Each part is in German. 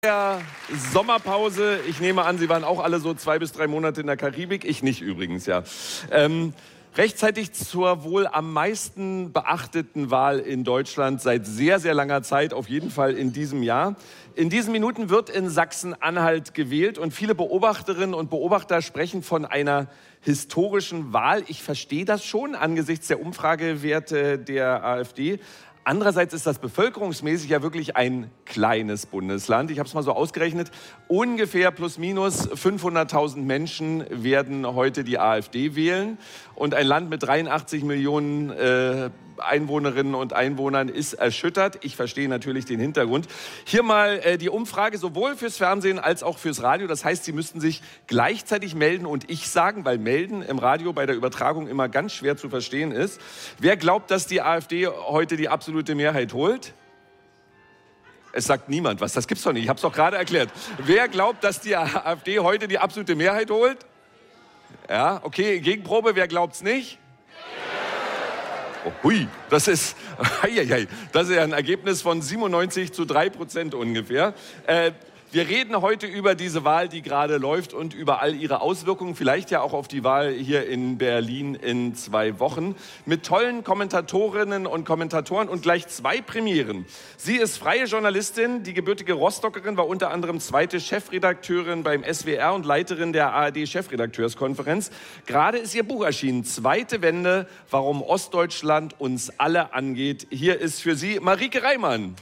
Der Sommerpause, ich nehme an, Sie waren auch alle so 2 bis 3 Monate in der Karibik, ich nicht übrigens, ja. Rechtzeitig zur wohl am meisten beachteten Wahl in Deutschland seit sehr, sehr langer Zeit, auf jeden Fall in diesem Jahr. In diesen Minuten wird in Sachsen-Anhalt gewählt und viele Beobachterinnen und Beobachter sprechen von einer historischen Wahl. Ich verstehe das schon angesichts der Umfragewerte der AfD. Andererseits ist das bevölkerungsmäßig ja wirklich ein kleines Bundesland. Ich habe es mal so ausgerechnet. Ungefähr plus minus 500.000 Menschen werden heute die AfD wählen. Und ein Land mit 83 Millionen Einwohnerinnen und Einwohnern ist erschüttert. Ich verstehe natürlich den Hintergrund. Hier mal die Umfrage sowohl fürs Fernsehen als auch fürs Radio. Das heißt, Sie müssten sich gleichzeitig melden und ich sagen, weil melden im Radio bei der Übertragung immer ganz schwer zu verstehen ist. Wer glaubt, dass die AfD heute die absolute Mehrheit holt? Es sagt niemand was. Das gibt's doch nicht. Ich habe es doch gerade erklärt. Wer glaubt, dass die AfD heute die absolute Mehrheit holt? Ja, okay. Gegenprobe. Wer glaubt's nicht? Oh, hui, das ist ja ein Ergebnis von 97:3% ungefähr. Wir reden heute über diese Wahl, die gerade läuft und über all ihre Auswirkungen, vielleicht ja auch auf die Wahl hier in Berlin in 2 Wochen, mit tollen Kommentatorinnen und Kommentatoren und gleich 2 Premieren. Sie ist freie Journalistin, die gebürtige Rostockerin, war unter anderem 2. Chefredakteurin beim SWR und Leiterin der ARD-Chefredakteurskonferenz. Gerade ist ihr Buch erschienen, Zweite Wende, warum Ostdeutschland uns alle angeht. Hier ist für Sie Marieke Reimann.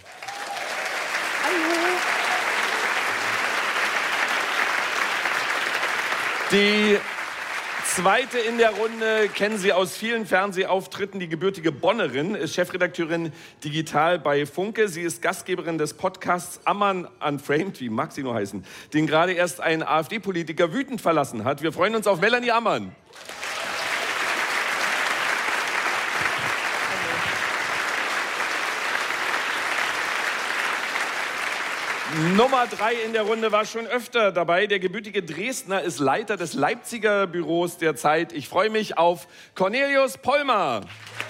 Die zweite in der Runde kennen Sie aus vielen Fernsehauftritten. Die gebürtige Bonnerin ist Chefredakteurin Digital bei Funke. Sie ist Gastgeberin des Podcasts Ammann Unframed, wie mag sie nur heißen, den gerade erst ein AfD-Politiker wütend verlassen hat. Wir freuen uns auf Melanie Ammann. Nummer 3 in der Runde war schon öfter dabei. Der gebürtige Dresdner ist Leiter des Leipziger Büros der Zeit. Ich freue mich auf Cornelius Pollmer.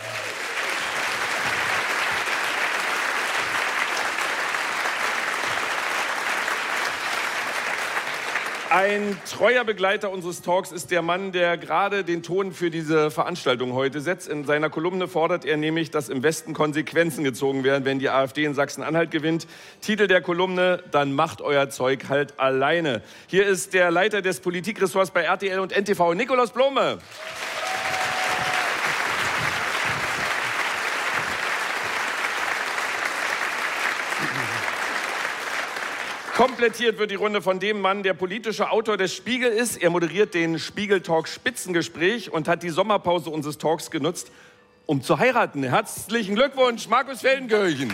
Ein treuer Begleiter unseres Talks ist der Mann, der gerade den Ton für diese Veranstaltung heute setzt. In seiner Kolumne fordert er nämlich, dass im Westen Konsequenzen gezogen werden, wenn die AfD in Sachsen-Anhalt gewinnt. Titel der Kolumne: Dann macht euer Zeug halt alleine. Hier ist der Leiter des Politikressorts bei RTL und NTV, Nikolaus Blome. Komplettiert wird die Runde von dem Mann, der politischer Autor des Spiegel ist. Er moderiert den Spiegel-Talk Spitzengespräch und hat die Sommerpause unseres Talks genutzt, um zu heiraten. Herzlichen Glückwunsch, Markus Feldenkirchen.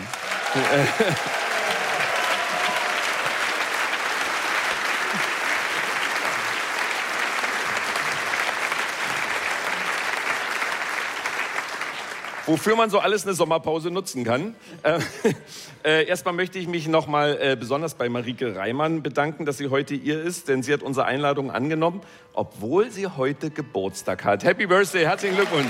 Wofür man so alles eine Sommerpause nutzen kann. Erstmal möchte ich mich nochmal besonders bei Marieke Reimann bedanken, dass sie heute hier ist, denn sie hat unsere Einladung angenommen, obwohl sie heute Geburtstag hat. Happy Birthday, herzlichen Glückwunsch.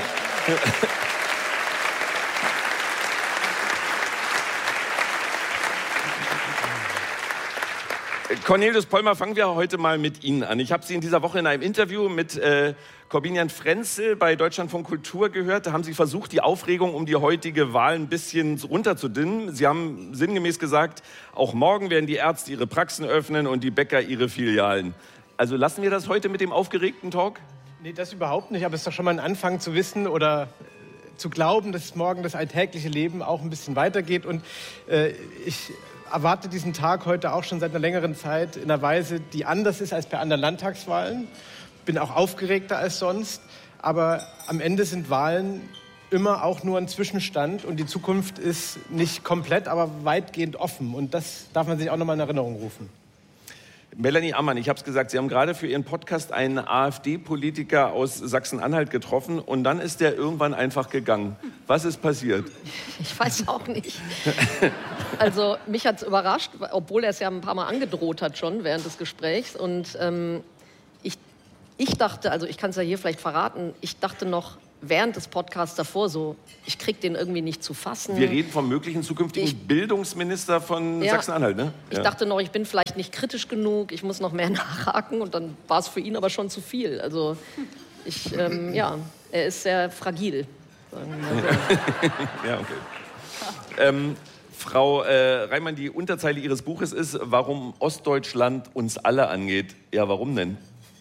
Cornelius Pollmer, fangen wir heute mal mit Ihnen an. Ich habe Sie in dieser Woche in einem Interview mit Corbinian Frenzel bei Deutschlandfunk Kultur gehört. Da haben Sie versucht, die Aufregung um die heutige Wahl ein bisschen runterzudimmen. Sie haben sinngemäß gesagt, auch morgen werden die Ärzte ihre Praxen öffnen und die Bäcker ihre Filialen. Also lassen wir das heute mit dem aufgeregten Talk? Nee, das überhaupt nicht. Aber es ist doch schon mal ein Anfang zu wissen oder zu glauben, dass morgen das alltägliche Leben auch ein bisschen weitergeht. Und ich erwarte diesen Tag heute auch schon seit einer längeren Zeit in einer Weise, die anders ist als bei anderen Landtagswahlen. Bin auch aufgeregter als sonst, aber am Ende sind Wahlen immer auch nur ein Zwischenstand und die Zukunft ist nicht komplett, aber weitgehend offen und das darf man sich auch nochmal in Erinnerung rufen. Melanie Ammann, ich habe es gesagt, Sie haben gerade für Ihren Podcast einen AfD-Politiker aus Sachsen-Anhalt getroffen und dann ist der irgendwann einfach gegangen. Was ist passiert? Ich weiß auch nicht. Also mich hat es überrascht, obwohl er es ja ein paar Mal angedroht hat schon während des Gesprächs. Und ich dachte, also ich kann es ja hier vielleicht verraten, ich dachte noch, während des Podcasts davor so, ich krieg den irgendwie nicht zu fassen. Wir reden vom möglichen zukünftigen Bildungsminister von Sachsen-Anhalt, ne? Ich dachte noch, ich bin vielleicht nicht kritisch genug, ich muss noch mehr nachhaken und dann war es für ihn aber schon zu viel. Also er ist sehr fragil. Sagen wir mal so. Ja, okay. Frau Reimann, die Unterzeile Ihres Buches ist, warum Ostdeutschland uns alle angeht. Ja, warum denn?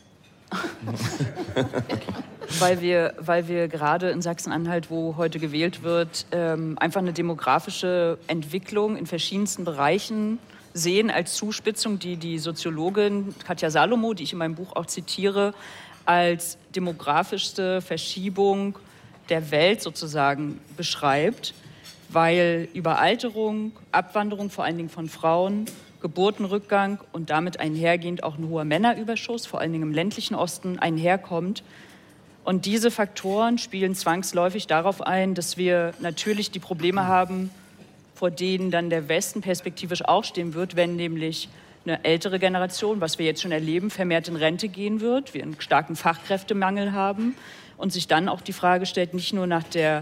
Weil wir gerade in Sachsen-Anhalt, wo heute gewählt wird, einfach eine demografische Entwicklung in verschiedensten Bereichen sehen als Zuspitzung, die die Soziologin Katja Salomo, die ich in meinem Buch auch zitiere, als demografischste Verschiebung der Welt sozusagen beschreibt, weil Überalterung, Abwanderung vor allen Dingen von Frauen, Geburtenrückgang und damit einhergehend auch ein hoher Männerüberschuss, vor allen Dingen im ländlichen Osten, einherkommt. Und diese Faktoren spielen zwangsläufig darauf ein, dass wir natürlich die Probleme haben, vor denen dann der Westen perspektivisch auch stehen wird, wenn nämlich eine ältere Generation, was wir jetzt schon erleben, vermehrt in Rente gehen wird, wir einen starken Fachkräftemangel haben und sich dann auch die Frage stellt, nicht nur nach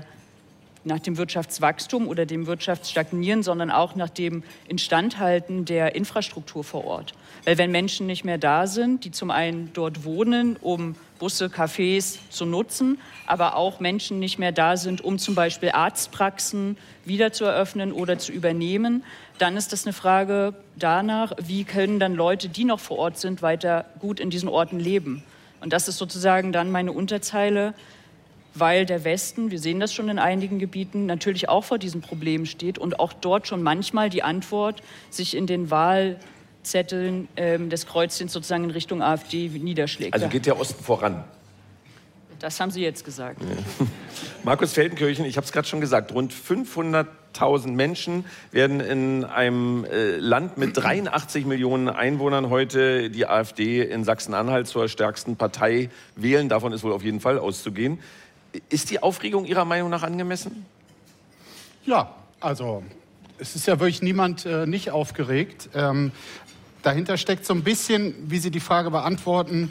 dem Wirtschaftswachstum oder dem Wirtschaftsstagnieren, sondern auch nach dem Instandhalten der Infrastruktur vor Ort. Weil wenn Menschen nicht mehr da sind, die zum einen dort wohnen, um Busse, Cafés zu nutzen, aber auch Menschen nicht mehr da sind, um zum Beispiel Arztpraxen wieder zu eröffnen oder zu übernehmen, dann ist das eine Frage danach, wie können dann Leute, die noch vor Ort sind, weiter gut in diesen Orten leben. Und das ist sozusagen dann meine Unterzeile, weil der Westen, wir sehen das schon in einigen Gebieten, natürlich auch vor diesem Problem steht und auch dort schon manchmal die Antwort sich in den Wahlzetteln des Kreuzchens sozusagen in Richtung AfD niederschlägt. Also geht der Osten voran? Das haben Sie jetzt gesagt. Ja. Markus Feldenkirchen, ich habe es gerade schon gesagt, rund 500.000 Menschen werden in einem Land mit 83 Millionen Einwohnern heute die AfD in Sachsen-Anhalt zur stärksten Partei wählen. Davon ist wohl auf jeden Fall auszugehen. Ist die Aufregung Ihrer Meinung nach angemessen? Ja, also es ist ja wirklich niemand nicht aufgeregt. Dahinter steckt so ein bisschen, wie Sie die Frage beantworten,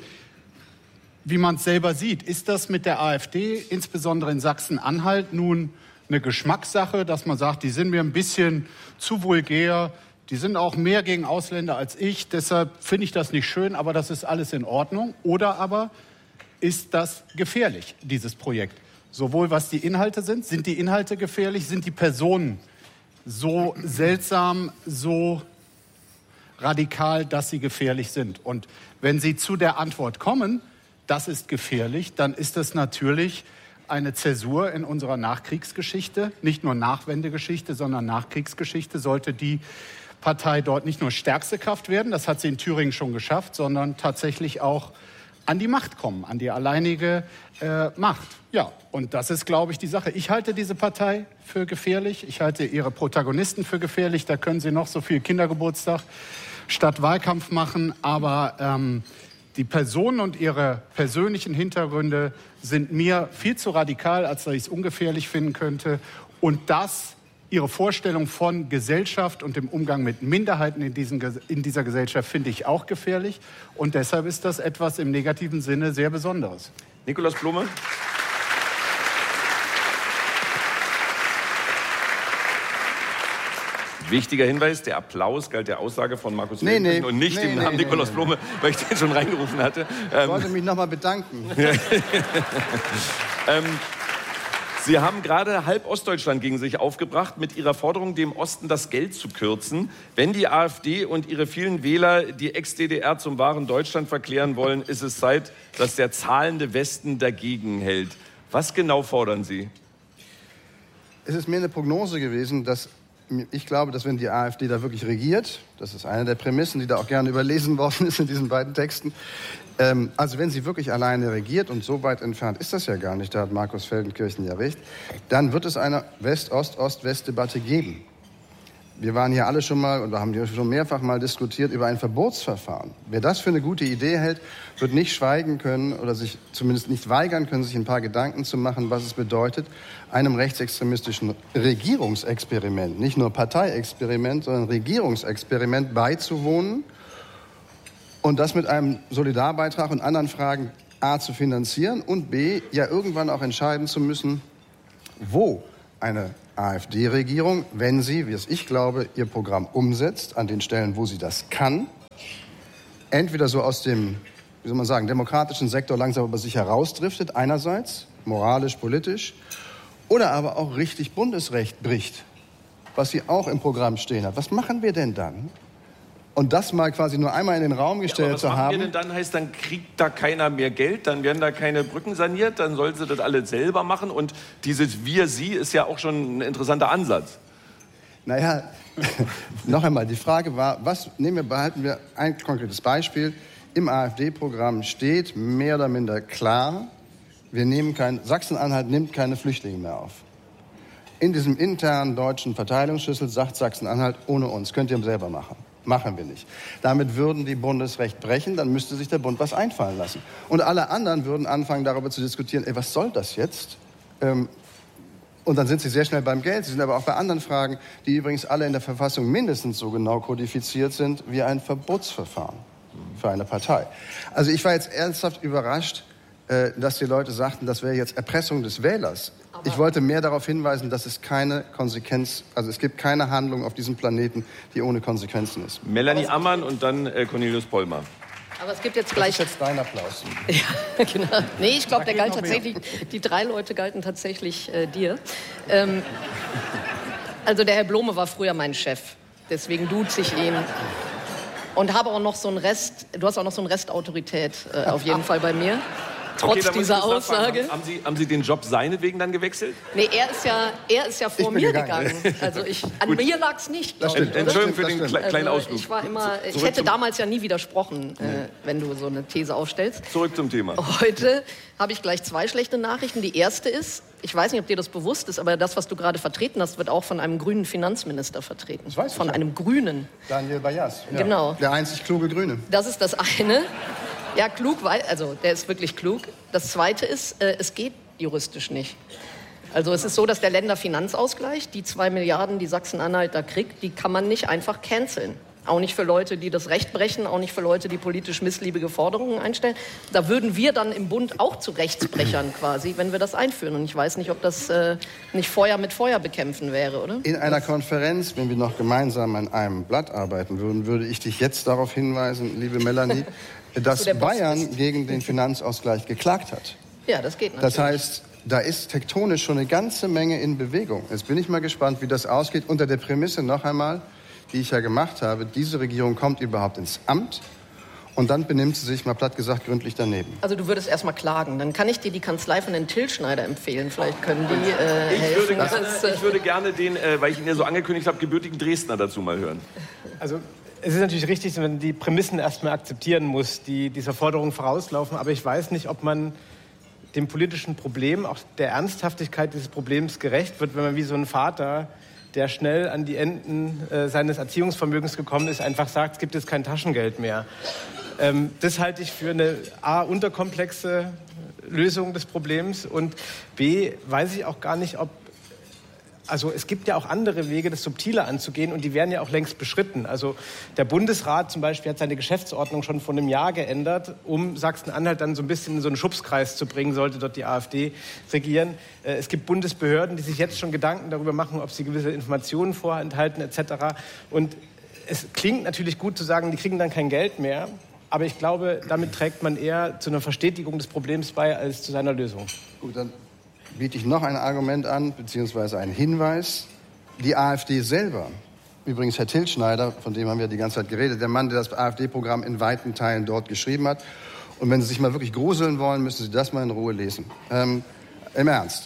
wie man es selber sieht. Ist das mit der AfD, insbesondere in Sachsen-Anhalt, nun eine Geschmackssache, dass man sagt, die sind mir ein bisschen zu vulgär, die sind auch mehr gegen Ausländer als ich, deshalb finde ich das nicht schön, aber das ist alles in Ordnung? Oder aber ist das gefährlich, dieses Projekt? Sowohl was die Inhalte sind die Inhalte gefährlich, sind die Personen so seltsam, so radikal, dass sie gefährlich sind? Und wenn Sie zu der Antwort kommen, das ist gefährlich, dann ist das natürlich eine Zäsur in unserer Nachkriegsgeschichte, nicht nur Nachwendegeschichte, sondern Nachkriegsgeschichte, sollte die Partei dort nicht nur stärkste Kraft werden, das hat sie in Thüringen schon geschafft, sondern tatsächlich auch an die Macht kommen, an die alleinige Macht. Ja, und das ist, glaube ich, die Sache. Ich halte diese Partei für gefährlich. Ich halte ihre Protagonisten für gefährlich. Da können sie noch so viel Kindergeburtstag statt Wahlkampf machen. Aber die Personen und ihre persönlichen Hintergründe sind mir viel zu radikal, als dass ich es ungefährlich finden könnte. Und ihre Vorstellung von Gesellschaft und dem Umgang mit Minderheiten in dieser Gesellschaft finde ich auch gefährlich. Und deshalb ist das etwas im negativen Sinne sehr Besonderes. Nikolaus Blome. Wichtiger Hinweis, der Applaus galt der Aussage von Markus Feldenkirchen und nicht dem Namen Nikolaus Blome, weil ich den schon reingerufen hatte. Ich wollte mich noch mal bedanken. Sie haben gerade halb Ostdeutschland gegen sich aufgebracht mit Ihrer Forderung, dem Osten das Geld zu kürzen. Wenn die AfD und ihre vielen Wähler die Ex-DDR zum wahren Deutschland verklären wollen, ist es Zeit, dass der zahlende Westen dagegen hält. Was genau fordern Sie? Es ist mir eine Prognose gewesen, dass ich glaube, dass wenn die AfD da wirklich regiert, das ist eine der Prämissen, die da auch gerne überlesen worden ist in diesen beiden Texten, also wenn sie wirklich alleine regiert, und so weit entfernt ist das ja gar nicht, da hat Markus Feldenkirchen ja recht, dann wird es eine West-Ost-Ost-West-Debatte geben. Wir waren hier alle schon mal, und wir haben hier schon mehrfach mal diskutiert, über ein Verbotsverfahren. Wer das für eine gute Idee hält, wird nicht schweigen können oder sich zumindest nicht weigern können, sich ein paar Gedanken zu machen, was es bedeutet, einem rechtsextremistischen Regierungsexperiment, nicht nur Parteiexperiment, sondern Regierungsexperiment beizuwohnen und das mit einem Solidarbeitrag und anderen Fragen A, zu finanzieren und B, ja irgendwann auch entscheiden zu müssen, wo eine AfD-Regierung, wenn sie, wie es ich glaube, ihr Programm umsetzt, an den Stellen, wo sie das kann, entweder so aus dem, wie soll man sagen, demokratischen Sektor langsam aber sicher herausdriftet, einerseits, moralisch, politisch, oder aber auch richtig Bundesrecht bricht, was sie auch im Programm stehen hat. Was machen wir denn dann? Und das mal quasi nur einmal in den Raum gestellt zu haben. Was machen wir denn dann? Heißt, dann kriegt da keiner mehr Geld, dann werden da keine Brücken saniert, dann sollen sie das alle selber machen. Und dieses Wir-Sie ist ja auch schon ein interessanter Ansatz. Naja, noch einmal, die Frage war, behalten wir ein konkretes Beispiel. Im AfD-Programm steht mehr oder minder klar, Sachsen-Anhalt nimmt keine Flüchtlinge mehr auf. In diesem internen deutschen Verteilungsschlüssel sagt Sachsen-Anhalt, ohne uns, könnt ihr selber machen. Machen wir nicht. Damit würden die Bundesrecht brechen, dann müsste sich der Bund was einfallen lassen. Und alle anderen würden anfangen, darüber zu diskutieren, was soll das jetzt? Und dann sind sie sehr schnell beim Geld. Sie sind aber auch bei anderen Fragen, die übrigens alle in der Verfassung mindestens so genau kodifiziert sind wie ein Verbotsverfahren für eine Partei. Also ich war jetzt ernsthaft überrascht, dass die Leute sagten, das wäre jetzt Erpressung des Wählers. Ich wollte mehr darauf hinweisen, dass es keine Konsequenz, also es gibt keine Handlung auf diesem Planeten, die ohne Konsequenzen ist. Melanie Ammann und dann Cornelius Pollmer. Aber es gibt jetzt gleich... Das ist jetzt dein Applaus. Ja, genau. Nee, ich glaube, der galt tatsächlich... Die 3 Leute galten tatsächlich dir. Also der Herr Blome war früher mein Chef. Deswegen duze ich ihn. Und habe auch noch so einen Rest... Du hast auch noch so einen Rest Autorität auf jeden Fall bei mir. Trotz dieser Aussage. Haben Sie den Job seinetwegen dann gewechselt? Nee, er ist ja vor mir gegangen. Also an mir lag es nicht. Entschuldigung für den kleinen Ausflug. Ich hätte damals ja nie widersprochen, wenn du so eine These aufstellst. Zurück zum Thema. Heute habe ich gleich 2 schlechte Nachrichten. Die erste ist, ich weiß nicht, ob dir das bewusst ist, aber das, was du gerade vertreten hast, wird auch von einem grünen Finanzminister vertreten. Das weiß ich von einem Grünen. Daniel Bayas. Ja. Genau. Der einzig kluge Grüne. Das ist das eine. Ja, klug, also der ist wirklich klug. Das Zweite ist, es geht juristisch nicht. Also es ist so, dass der Länderfinanzausgleich, die 2 Milliarden, die Sachsen-Anhalt da kriegt, die kann man nicht einfach canceln. Auch nicht für Leute, die das Recht brechen, auch nicht für Leute, die politisch missliebige Forderungen einstellen. Da würden wir dann im Bund auch zu Rechtsbrechern quasi, wenn wir das einführen. Und ich weiß nicht, ob das nicht Feuer mit Feuer bekämpfen wäre, oder? In einer Konferenz, wenn wir noch gemeinsam an einem Blatt arbeiten würden, würde ich dich jetzt darauf hinweisen, liebe Melanie, dass Bayern gegen den Finanzausgleich geklagt hat. Ja, das geht natürlich. Das heißt, da ist tektonisch schon eine ganze Menge in Bewegung. Jetzt bin ich mal gespannt, wie das ausgeht. Unter der Prämisse noch einmal, die ich ja gemacht habe, diese Regierung kommt überhaupt ins Amt und dann benimmt sie sich, mal platt gesagt, gründlich daneben. Also du würdest erst mal klagen. Dann kann ich dir die Kanzlei von den Till-Schneider empfehlen. Vielleicht können die helfen. Ich würde gerne den, weil ich ihn ja so angekündigt habe, gebürtigen Dresdner dazu mal hören. Also es ist natürlich richtig, dass man die Prämissen erstmal akzeptieren muss, die dieser Forderung vorauslaufen. Aber ich weiß nicht, ob man dem politischen Problem, auch der Ernsthaftigkeit dieses Problems gerecht wird, wenn man wie so ein Vater, der schnell an die Enden seines Erziehungsvermögens gekommen ist, einfach sagt, es gibt jetzt kein Taschengeld mehr. Das halte ich für eine A, unterkomplexe Lösung des Problems und B, weiß ich auch gar nicht, ob... Also es gibt ja auch andere Wege, das subtiler anzugehen und die werden ja auch längst beschritten. Also der Bundesrat zum Beispiel hat seine Geschäftsordnung schon vor einem Jahr geändert, um Sachsen-Anhalt dann so ein bisschen in so einen Schubskreis zu bringen, sollte dort die AfD regieren. Es gibt Bundesbehörden, die sich jetzt schon Gedanken darüber machen, ob sie gewisse Informationen vorenthalten etc. Und es klingt natürlich gut zu sagen, die kriegen dann kein Geld mehr. Aber ich glaube, damit trägt man eher zu einer Verstetigung des Problems bei, als zu seiner Lösung. Gut, dann biete ich noch ein Argument an, beziehungsweise einen Hinweis. Die AfD selber, übrigens Herr Till-Schneider, von dem haben wir die ganze Zeit geredet, der Mann, der das AfD-Programm in weiten Teilen dort geschrieben hat. Und wenn Sie sich mal wirklich gruseln wollen, müssen Sie das mal in Ruhe lesen. Im Ernst.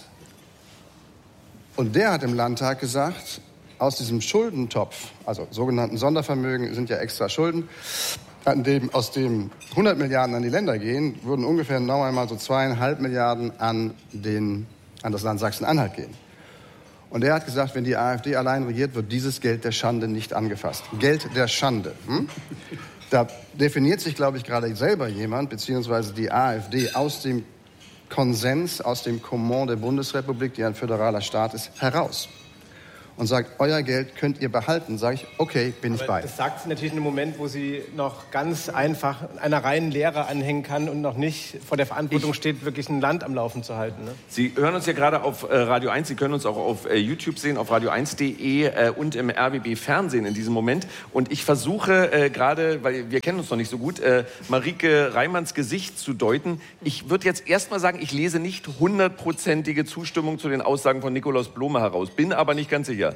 Und der hat im Landtag gesagt, aus diesem Schuldentopf, also sogenannten Sondervermögen sind ja extra Schulden, aus dem 100 Milliarden an die Länder gehen, würden ungefähr noch einmal so 2,5 Milliarden an das Land Sachsen-Anhalt gehen. Und er hat gesagt, wenn die AfD allein regiert, wird dieses Geld der Schande nicht angefasst. Geld der Schande. Da definiert sich, glaube ich, gerade selber jemand, beziehungsweise die AfD aus dem Konsens, aus dem Kommand der Bundesrepublik, die ein föderaler Staat ist, heraus. und sagt, euer Geld könnt ihr behalten, sage ich, okay, bin ich bei. Das sagt sie natürlich in einem Moment, wo sie noch ganz einfach einer reinen Lehre anhängen kann und noch nicht vor der Verantwortung steht, wirklich ein Land am Laufen zu halten. Ne? Sie hören uns ja gerade auf Radio 1, Sie können uns auch auf YouTube sehen, auf radio1.de und im RBB Fernsehen in diesem Moment. Und ich versuche gerade, weil wir kennen uns noch nicht so gut, Marike Reimanns Gesicht zu deuten. Ich würde jetzt erstmal sagen, ich lese nicht 100%ige Zustimmung zu den Aussagen von Nikolaus Blome heraus, bin aber nicht ganz sicher.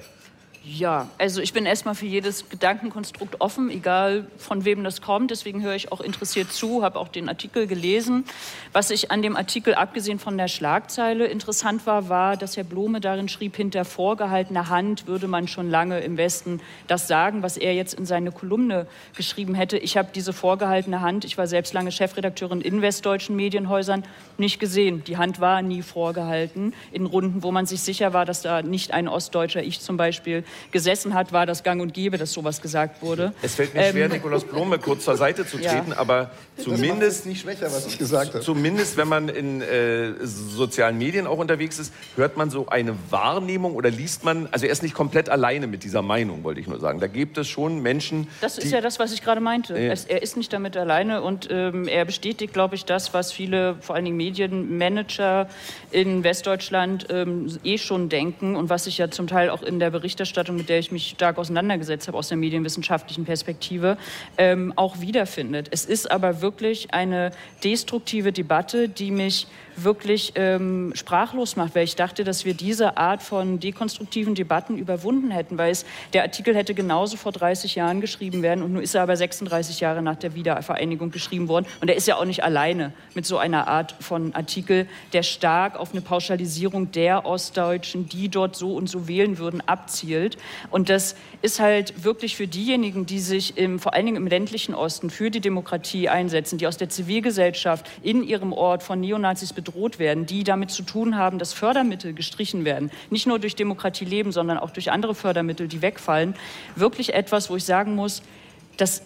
Ja, also ich bin erstmal für jedes Gedankenkonstrukt offen, egal von wem das kommt. Deswegen höre ich auch interessiert zu, habe auch den Artikel gelesen. Was ich an dem Artikel, abgesehen von der Schlagzeile, interessant war, dass Herr Blome darin schrieb, hinter vorgehaltener Hand würde man schon lange im Westen das sagen, was er jetzt in seine Kolumne geschrieben hätte. Ich habe diese vorgehaltene Hand, ich war selbst lange Chefredakteurin in westdeutschen Medienhäusern, nicht gesehen. Die Hand war nie vorgehalten. In Runden, wo man sich sicher war, dass da nicht ein Ostdeutscher, ich zum Beispiel, gesessen hat, war das gang und gäbe, dass sowas gesagt wurde. Es fällt mir schwer, Nikolaus Blome kurz zur Seite zu treten, aber zumindest, nicht schwächer, was ich gesagt habe. Zumindest, wenn man in sozialen Medien auch unterwegs ist, hört man so eine Wahrnehmung oder liest man, also er ist nicht komplett alleine mit dieser Meinung, wollte ich nur sagen. Da gibt es schon Menschen, das ist ja das, was ich gerade meinte. Er ist nicht damit alleine und er bestätigt, glaube ich, das, was viele, vor allen Dingen Medienmanager in Westdeutschland schon denken und was sich ja zum Teil auch in der Berichterstattung, mit der ich mich stark auseinandergesetzt habe, aus der medienwissenschaftlichen Perspektive, auch wiederfindet. Es ist aber wirklich eine destruktive Debatte, die mich wirklich sprachlos macht, weil ich dachte, dass wir diese Art von dekonstruktiven Debatten überwunden hätten, weil der Artikel hätte genauso vor 30 Jahren geschrieben werden und nun ist er aber 36 Jahre nach der Wiedervereinigung geschrieben worden und er ist ja auch nicht alleine mit so einer Art von Artikel, der stark auf eine Pauschalisierung der Ostdeutschen, die dort so und so wählen würden, abzielt und das ist halt wirklich für diejenigen, die sich vor allen Dingen im ländlichen Osten für die Demokratie einsetzen, die aus der Zivilgesellschaft in ihrem Ort von Neonazis bedroht werden, die damit zu tun haben, dass Fördermittel gestrichen werden, nicht nur durch Demokratie leben, sondern auch durch andere Fördermittel, die wegfallen, wirklich etwas, wo ich sagen muss, das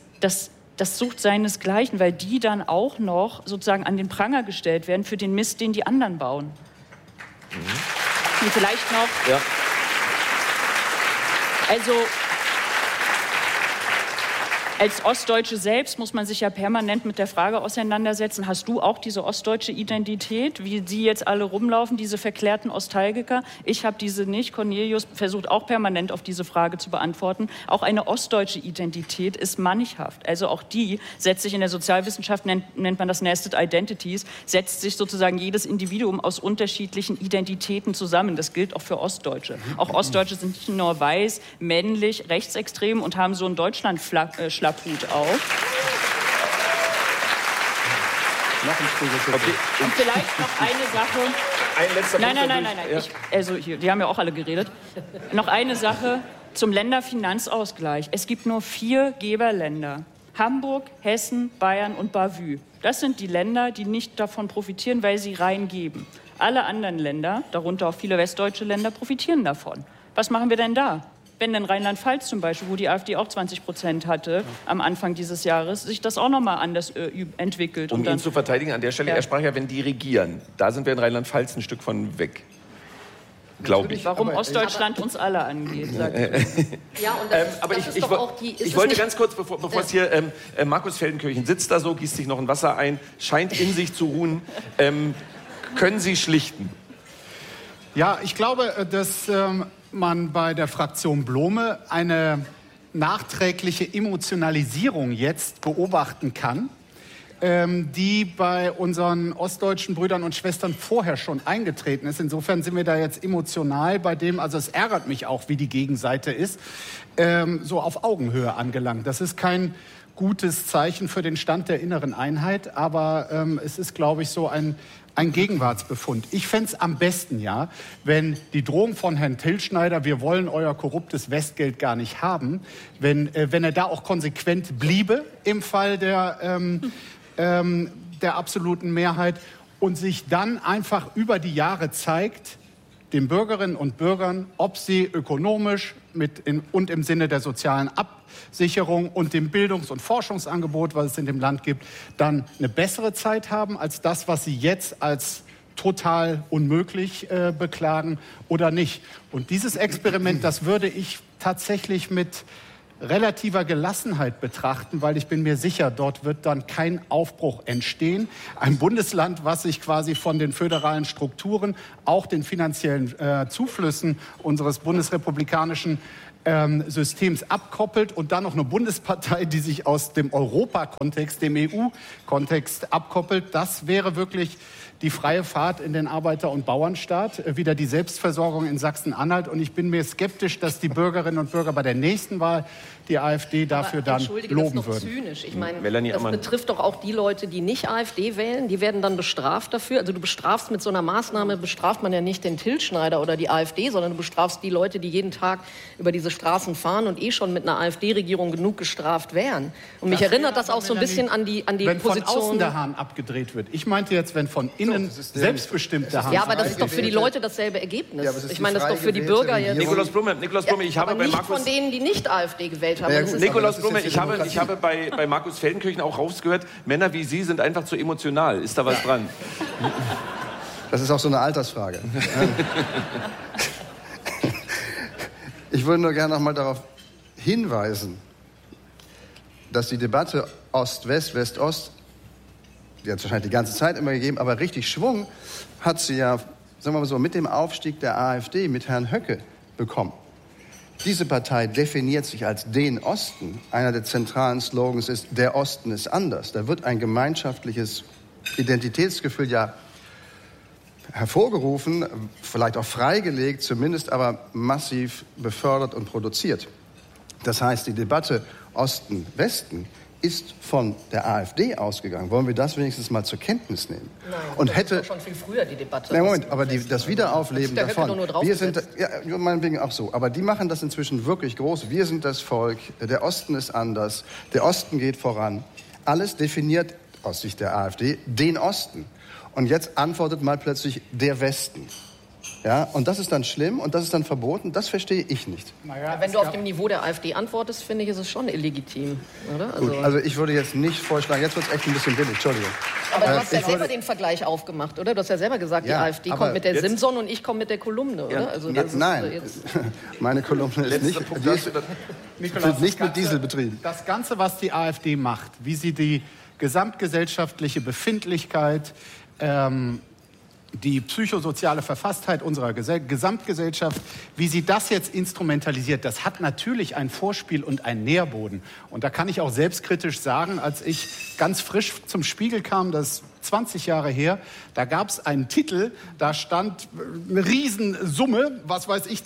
sucht seinesgleichen, weil die dann auch noch sozusagen an den Pranger gestellt werden für den Mist, den die anderen bauen. Und vielleicht noch... Ja. Also... Als Ostdeutsche selbst muss man sich ja permanent mit der Frage auseinandersetzen, hast du auch diese ostdeutsche Identität, wie die jetzt alle rumlaufen, diese verklärten Nostalgiker? Ich habe diese nicht. Cornelius versucht auch permanent auf diese Frage zu beantworten. Auch eine ostdeutsche Identität ist mannighaft. Also auch die setzt sich in der Sozialwissenschaft, nennt man das Nested Identities, setzt sich sozusagen jedes Individuum aus unterschiedlichen Identitäten zusammen. Das gilt auch für Ostdeutsche. Auch Ostdeutsche sind nicht nur weiß, männlich, rechtsextrem und haben so einen Deutschland-Schlapphut auf. Okay. Und vielleicht noch eine Sache. Ein letzter Punkt. Nein. Die haben ja auch alle geredet. Noch eine Sache zum Länderfinanzausgleich. Es gibt nur 4 Geberländer. Hamburg, Hessen, Bayern und Bavü. Das sind die Länder, die nicht davon profitieren, weil sie reingeben. Alle anderen Länder, darunter auch viele westdeutsche Länder, profitieren davon. Was machen wir denn da? Wenn in Rheinland-Pfalz zum Beispiel, wo die AfD auch 20% hatte am Anfang dieses Jahres, sich das auch noch mal anders entwickelt. Um ihn zu verteidigen an der Stelle, er sprach ja, wenn die regieren. Da sind wir in Rheinland-Pfalz ein Stück von weg. Glaube ich. Warum Ostdeutschland uns alle angeht, sagt Ja, und aber ich wollte ganz kurz, bevor es hier, Markus Feldenkirchen sitzt da so, gießt sich noch ein Wasser ein, scheint in sich zu ruhen. Können Sie schlichten? Ja, ich glaube, dass man bei der Fraktion Blome eine nachträgliche Emotionalisierung jetzt beobachten kann, die bei unseren ostdeutschen Brüdern und Schwestern vorher schon eingetreten ist. Insofern sind wir da jetzt emotional bei dem, also es ärgert mich auch, wie die Gegenseite ist, so auf Augenhöhe angelangt. Das ist kein gutes Zeichen für den Stand der inneren Einheit, aber es ist, glaube ich, so ein Gegenwartsbefund. Ich fände es am besten, ja, wenn die Drohung von Herrn Tilschneider, wir wollen euer korruptes Westgeld gar nicht haben, wenn er da auch konsequent bliebe im Fall der absoluten Mehrheit und sich dann einfach über die Jahre zeigt, den Bürgerinnen und Bürgern, ob sie ökonomisch und im Sinne der sozialen Absicherung und dem Bildungs- und Forschungsangebot, was es in dem Land gibt, dann eine bessere Zeit haben als das, was sie jetzt als total unmöglich beklagen oder nicht. Und dieses Experiment, das würde ich tatsächlich mit relativer Gelassenheit betrachten, weil ich bin mir sicher, dort wird dann kein Aufbruch entstehen. Ein Bundesland, was sich quasi von den föderalen Strukturen, auch den finanziellen Zuflüssen unseres bundesrepublikanischen Systems abkoppelt und dann noch eine Bundespartei, die sich aus dem Europakontext, dem EU-Kontext abkoppelt, das wäre wirklich die freie Fahrt in den Arbeiter- und Bauernstaat, wieder die Selbstversorgung in Sachsen-Anhalt. Und ich bin mir skeptisch, dass die Bürgerinnen und Bürger bei der nächsten Wahl die AfD dafür dann loben das ist doch würden. Zynisch. Ich meine, das betrifft doch auch die Leute, die nicht AfD wählen. Die werden dann bestraft dafür. Also du bestrafst mit so einer Maßnahme, bestraft man ja nicht den Till Schneider oder die AfD, sondern du bestrafst die Leute, die jeden Tag über diese Straßen fahren und schon mit einer AfD-Regierung genug gestraft wären. Und mich erinnert das auch so ein bisschen an die wenn Position... von außen der Hahn abgedreht wird. Ich meinte jetzt, wenn von innen selbstbestimmt der Hahn... Ja, aber das ist doch für die Leute dasselbe Ergebnis. Ich meine, das ist doch für die Bürger jetzt... Nikolaus Blume, ich habe bei nicht Markus... von denen, die nicht AfD gewählt haben. Nikolaus Blume, ich habe bei Markus Feldenkirchen auch rausgehört, Männer wie Sie sind einfach zu emotional. Ist da was dran? Das ist auch so eine Altersfrage. Ich würde nur gerne noch mal darauf hinweisen, dass die Debatte Ost-West, West-Ost, die hat es wahrscheinlich die ganze Zeit immer gegeben, aber richtig Schwung hat sie ja, sagen wir mal so, mit dem Aufstieg der AfD, mit Herrn Höcke bekommen. Diese Partei definiert sich als den Osten. Einer der zentralen Slogans ist, der Osten ist anders. Da wird ein gemeinschaftliches Identitätsgefühl ja hervorgerufen, vielleicht auch freigelegt, zumindest aber massiv befördert und produziert. Das heißt, die Debatte Osten-Westen ist von der AfD ausgegangen. Wollen wir das wenigstens mal zur Kenntnis nehmen? Nein, und das ist schon viel früher die Debatte. Nein, Moment, aber das Wiederaufleben davon. Wir sind, ja, meinetwegen auch so. Aber die machen das inzwischen wirklich groß. Wir sind das Volk. Der Osten ist anders. Der Osten geht voran. Alles definiert aus Sicht der AfD den Osten. Und jetzt antwortet mal plötzlich der Westen. Ja, und das ist dann schlimm und das ist dann verboten. Das verstehe ich nicht. Ja, wenn du auf dem Niveau der AfD antwortest, finde ich, ist es schon illegitim, oder? Gut, also ich würde jetzt nicht vorschlagen, jetzt wird es echt ein bisschen billig, Entschuldigung. Aber du hast ja selber den Vergleich aufgemacht, oder? Du hast ja selber gesagt, die AfD kommt mit der Simson und ich komme mit der Kolumne, oder? Also nein, meine Kolumne ist nicht, wird nicht mit Diesel betrieben. Das Ganze, was die AfD macht, wie sie die gesamtgesellschaftliche Befindlichkeit, die psychosoziale Verfasstheit unserer Gesamtgesellschaft, wie sie das jetzt instrumentalisiert, das hat natürlich ein Vorspiel und einen Nährboden. Und da kann ich auch selbstkritisch sagen, als ich ganz frisch zum Spiegel kam, das ist 20 Jahre her, da gab es einen Titel, da stand eine Riesensumme, was weiß ich,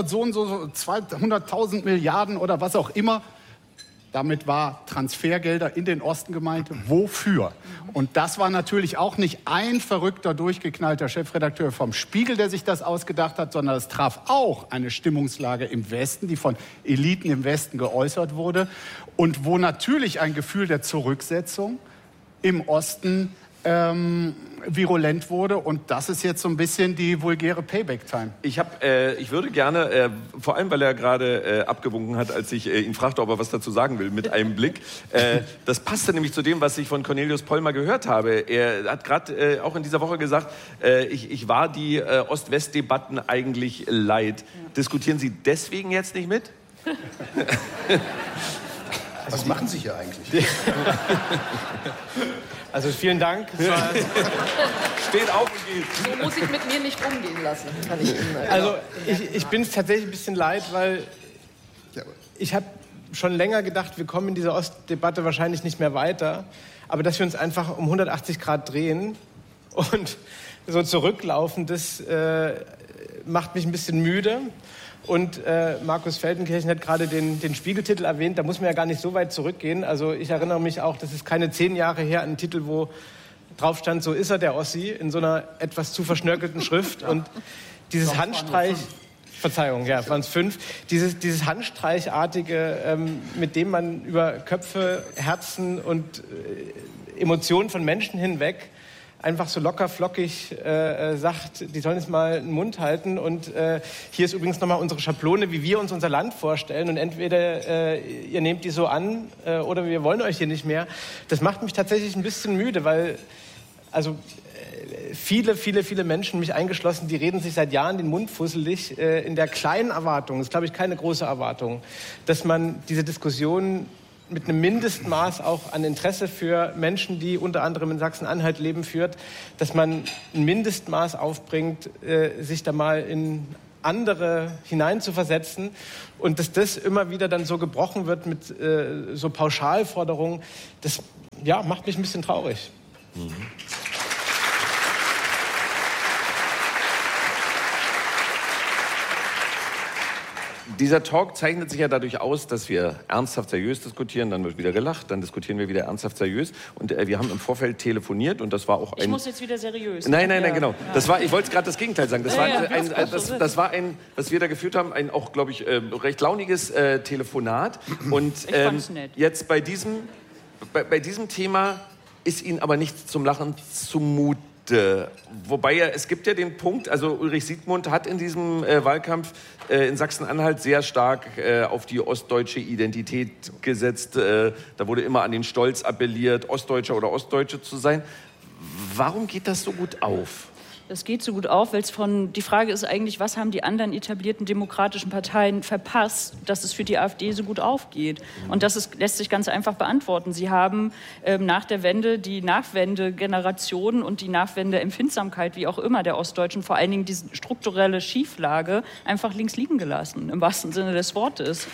200.000 Milliarden oder was auch immer. Damit war Transfergelder in den Osten gemeint. Wofür? Und das war natürlich auch nicht ein verrückter, durchgeknallter Chefredakteur vom Spiegel, der sich das ausgedacht hat, sondern es traf auch eine Stimmungslage im Westen, die von Eliten im Westen geäußert wurde und wo natürlich ein Gefühl der Zurücksetzung im Osten virulent wurde. Und das ist jetzt so ein bisschen die vulgäre Payback-Time. Ich würde gerne, vor allem weil er gerade abgewunken hat, als ich ihn fragte, ob er was dazu sagen will, mit einem Blick. Das passte nämlich zu dem, was ich von Cornelius Pollmer gehört habe. Er hat gerade auch in dieser Woche gesagt, ich war die Ost-West-Debatten eigentlich leid. Diskutieren Sie deswegen jetzt nicht mit? Was machen Sie hier eigentlich? Also vielen Dank. Steht auf und geht. So muss ich mit mir nicht umgehen lassen, kann ich Ihnen sagen. Also ich bin es tatsächlich ein bisschen leid, weil ich habe schon länger gedacht, wir kommen in dieser Ostdebatte wahrscheinlich nicht mehr weiter. Aber dass wir uns einfach um 180 Grad drehen und so zurücklaufen, das macht mich ein bisschen müde. Und Markus Feldenkirchen hat gerade den Spiegeltitel erwähnt, da muss man ja gar nicht so weit zurückgehen. Also ich erinnere mich auch, das ist keine 10 Jahre her, ein Titel, wo drauf stand, so ist er, der Ossi, in so einer etwas zu verschnörkelten Schrift. Und dieses Handstreich, Verzeihung, ja, waren es 5, dieses Handstreichartige, mit dem man über Köpfe, Herzen und Emotionen von Menschen hinweg einfach so locker flockig sagt, die sollen jetzt mal den Mund halten. Und hier ist übrigens nochmal unsere Schablone, wie wir uns unser Land vorstellen. Und entweder ihr nehmt die so an oder wir wollen euch hier nicht mehr. Das macht mich tatsächlich ein bisschen müde, weil Also viele Menschen, mich eingeschlossen, die reden sich seit Jahren den Mund fusselig in der kleinen Erwartung, das ist, glaube ich, keine große Erwartung, dass man diese Diskussion mit einem Mindestmaß auch an Interesse für Menschen, die unter anderem in Sachsen-Anhalt leben, führt, dass man ein Mindestmaß aufbringt, sich da mal in andere hineinzuversetzen und dass das immer wieder dann so gebrochen wird mit so Pauschalforderungen, das macht mich ein bisschen traurig. Mhm. Dieser Talk zeichnet sich ja dadurch aus, dass wir ernsthaft seriös diskutieren, dann wird wieder gelacht, dann diskutieren wir wieder ernsthaft seriös. Und wir haben im Vorfeld telefoniert und das war auch ein... Ich muss jetzt wieder seriös. Nein, genau. Ja. Das war, ich wollte gerade das Gegenteil sagen. Das war ein, was wir da geführt haben, ein auch, glaube ich, recht launiges Telefonat. Und jetzt bei diesem Thema ist Ihnen aber nicht zum Lachen zumute. Wobei es gibt ja den Punkt, also Ulrich Siegmund hat in diesem Wahlkampf in Sachsen-Anhalt sehr stark auf die ostdeutsche Identität gesetzt. Da wurde immer an den Stolz appelliert, Ostdeutscher oder Ostdeutsche zu sein. Warum geht das so gut auf? Das geht so gut auf, weil die Frage ist eigentlich, was haben die anderen etablierten demokratischen Parteien verpasst, dass es für die AfD so gut aufgeht? Und das lässt sich ganz einfach beantworten. Sie haben nach der Wende die Nachwendegeneration und die Nachwendeempfindsamkeit, wie auch immer, der Ostdeutschen, vor allen Dingen diese strukturelle Schieflage, einfach links liegen gelassen, im wahrsten Sinne des Wortes.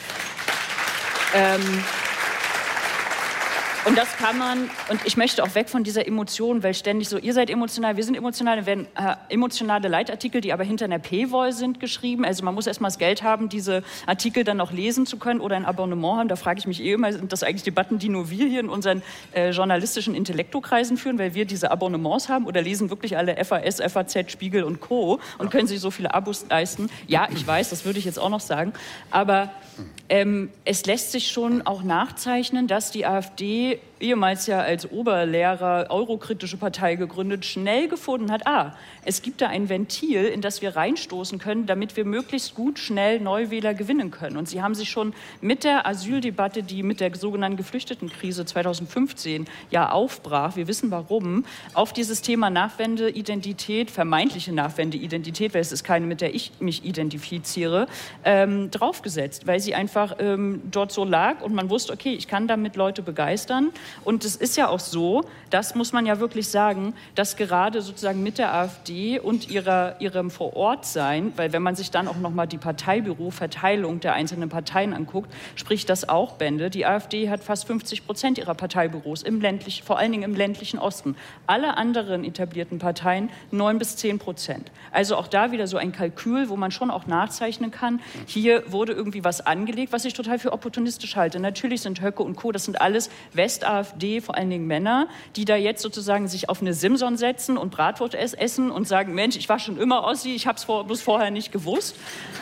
Und das kann man, und ich möchte auch weg von dieser Emotion, weil ständig so, ihr seid emotional, wir sind emotional, dann werden emotionale Leitartikel, die aber hinter einer Paywall sind, geschrieben. Also man muss erstmal das Geld haben, diese Artikel dann auch lesen zu können oder ein Abonnement haben. Da frage ich mich immer, sind das eigentlich Debatten, die nur wir hier in unseren journalistischen Intellektokreisen führen, weil wir diese Abonnements haben, oder lesen wirklich alle FAS, FAZ, Spiegel und Co. und können sich so viele Abos leisten? Ja, ich weiß, das würde ich jetzt auch noch sagen, aber es lässt sich schon auch nachzeichnen, dass die AfD, ehemals ja als Oberlehrer eurokritische Partei gegründet, schnell gefunden hat, es gibt da ein Ventil, in das wir reinstoßen können, damit wir möglichst gut, schnell Neuwähler gewinnen können. Und sie haben sich schon mit der Asyldebatte, die mit der sogenannten Geflüchtetenkrise 2015 ja aufbrach, wir wissen warum, auf dieses Thema Nachwendeidentität, vermeintliche Nachwendeidentität, weil es ist keine, mit der ich mich identifiziere, draufgesetzt, weil sie einfach dort so lag und man wusste, okay, ich kann damit Leute begeistern. Und es ist ja auch so, das muss man ja wirklich sagen, dass gerade sozusagen mit der AfD und ihrem Vorortsein, weil wenn man sich dann auch nochmal die Parteibüroverteilung der einzelnen Parteien anguckt, spricht das auch Bände. Die AfD hat fast 50% ihrer Parteibüros vor allen Dingen im ländlichen Osten. Alle anderen etablierten Parteien 9-10%. Also auch da wieder so ein Kalkül, wo man schon auch nachzeichnen kann, hier wurde irgendwie was angelegt, was ich total für opportunistisch halte. Natürlich sind Höcke und Co., das sind alles West-AfD, vor allen Dingen Männer, die da jetzt sozusagen sich auf eine Simson setzen und Bratwurst essen und sagen, Mensch, ich war schon immer Ossi, ich habe es bloß vorher nicht gewusst.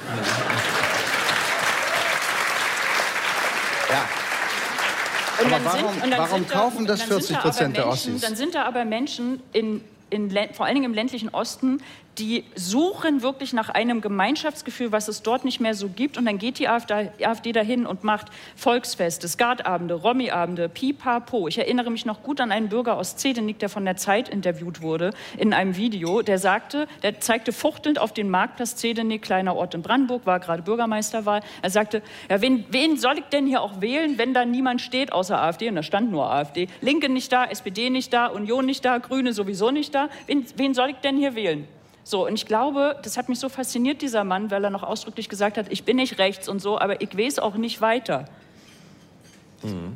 Ja. Aber warum kaufen das 40% der Ossis? Dann sind da aber Menschen vor allen Dingen im ländlichen Osten, die suchen wirklich nach einem Gemeinschaftsgefühl, was es dort nicht mehr so gibt. Und dann geht die AfD dahin und macht Volksfeste, Skatabende, Romy-Abende, Pipapo. Ich erinnere mich noch gut an einen Bürger aus Zehdenick, der von der Zeit interviewt wurde in einem Video. Der zeigte fuchtelnd auf den Marktplatz Zehdenick, kleiner Ort in Brandenburg, war gerade Bürgermeisterwahl. Er sagte, ja, wen soll ich denn hier auch wählen, wenn da niemand steht außer AfD? Und da stand nur AfD. Linke nicht da, SPD nicht da, Union nicht da, Grüne sowieso nicht da. Wen soll ich denn hier wählen? So, und ich glaube, das hat mich so fasziniert, dieser Mann, weil er noch ausdrücklich gesagt hat, ich bin nicht rechts und so, aber ich weiß auch nicht weiter. Mhm.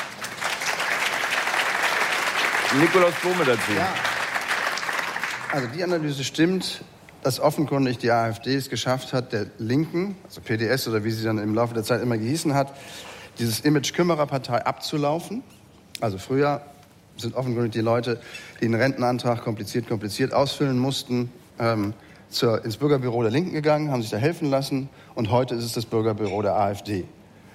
Nikolaus Blome dazu. Ja. Also die Analyse stimmt, dass offenkundig die AfD es geschafft hat, der Linken, also PDS oder wie sie dann im Laufe der Zeit immer gehießen hat, dieses Image Kümmererpartei abzulaufen. Also früher sind offenkundig die Leute, die einen Rentenantrag kompliziert ausfüllen mussten, ins Bürgerbüro der Linken gegangen, haben sich da helfen lassen und heute ist es das Bürgerbüro der AfD.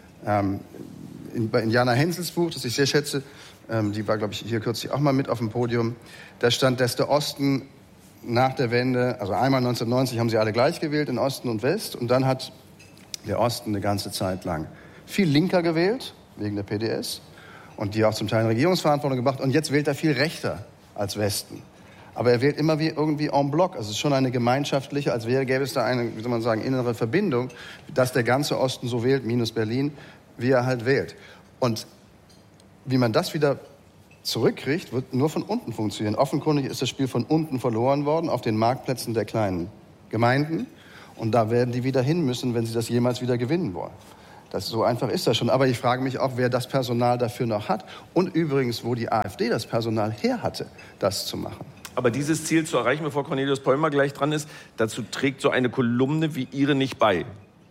Bei Jana Hensels Buch, das ich sehr schätze, die war, glaube ich, hier kürzlich auch mal mit auf dem Podium, da stand, dass der Osten nach der Wende, also einmal 1990 haben sie alle gleich gewählt in Osten und West und dann hat der Osten eine ganze Zeit lang viel linker gewählt, wegen der PDS und die auch zum Teil in Regierungsverantwortung gebracht und jetzt wählt er viel rechter als Westen. Aber er wählt immer irgendwie en bloc. Also es ist schon eine gemeinschaftliche, gäbe es da eine, wie soll man sagen, innere Verbindung, dass der ganze Osten so wählt, minus Berlin, wie er halt wählt. Und wie man das wieder zurückkriegt, wird nur von unten funktionieren. Offenkundig ist das Spiel von unten verloren worden, auf den Marktplätzen der kleinen Gemeinden. Und da werden die wieder hin müssen, wenn sie das jemals wieder gewinnen wollen. So einfach ist das schon. Aber ich frage mich auch, wer das Personal dafür noch hat. Und übrigens, wo die AfD das Personal her hatte, das zu machen. Aber dieses Ziel zu erreichen, bevor Cornelius Pollmer gleich dran ist, dazu trägt so eine Kolumne wie Ihre nicht bei.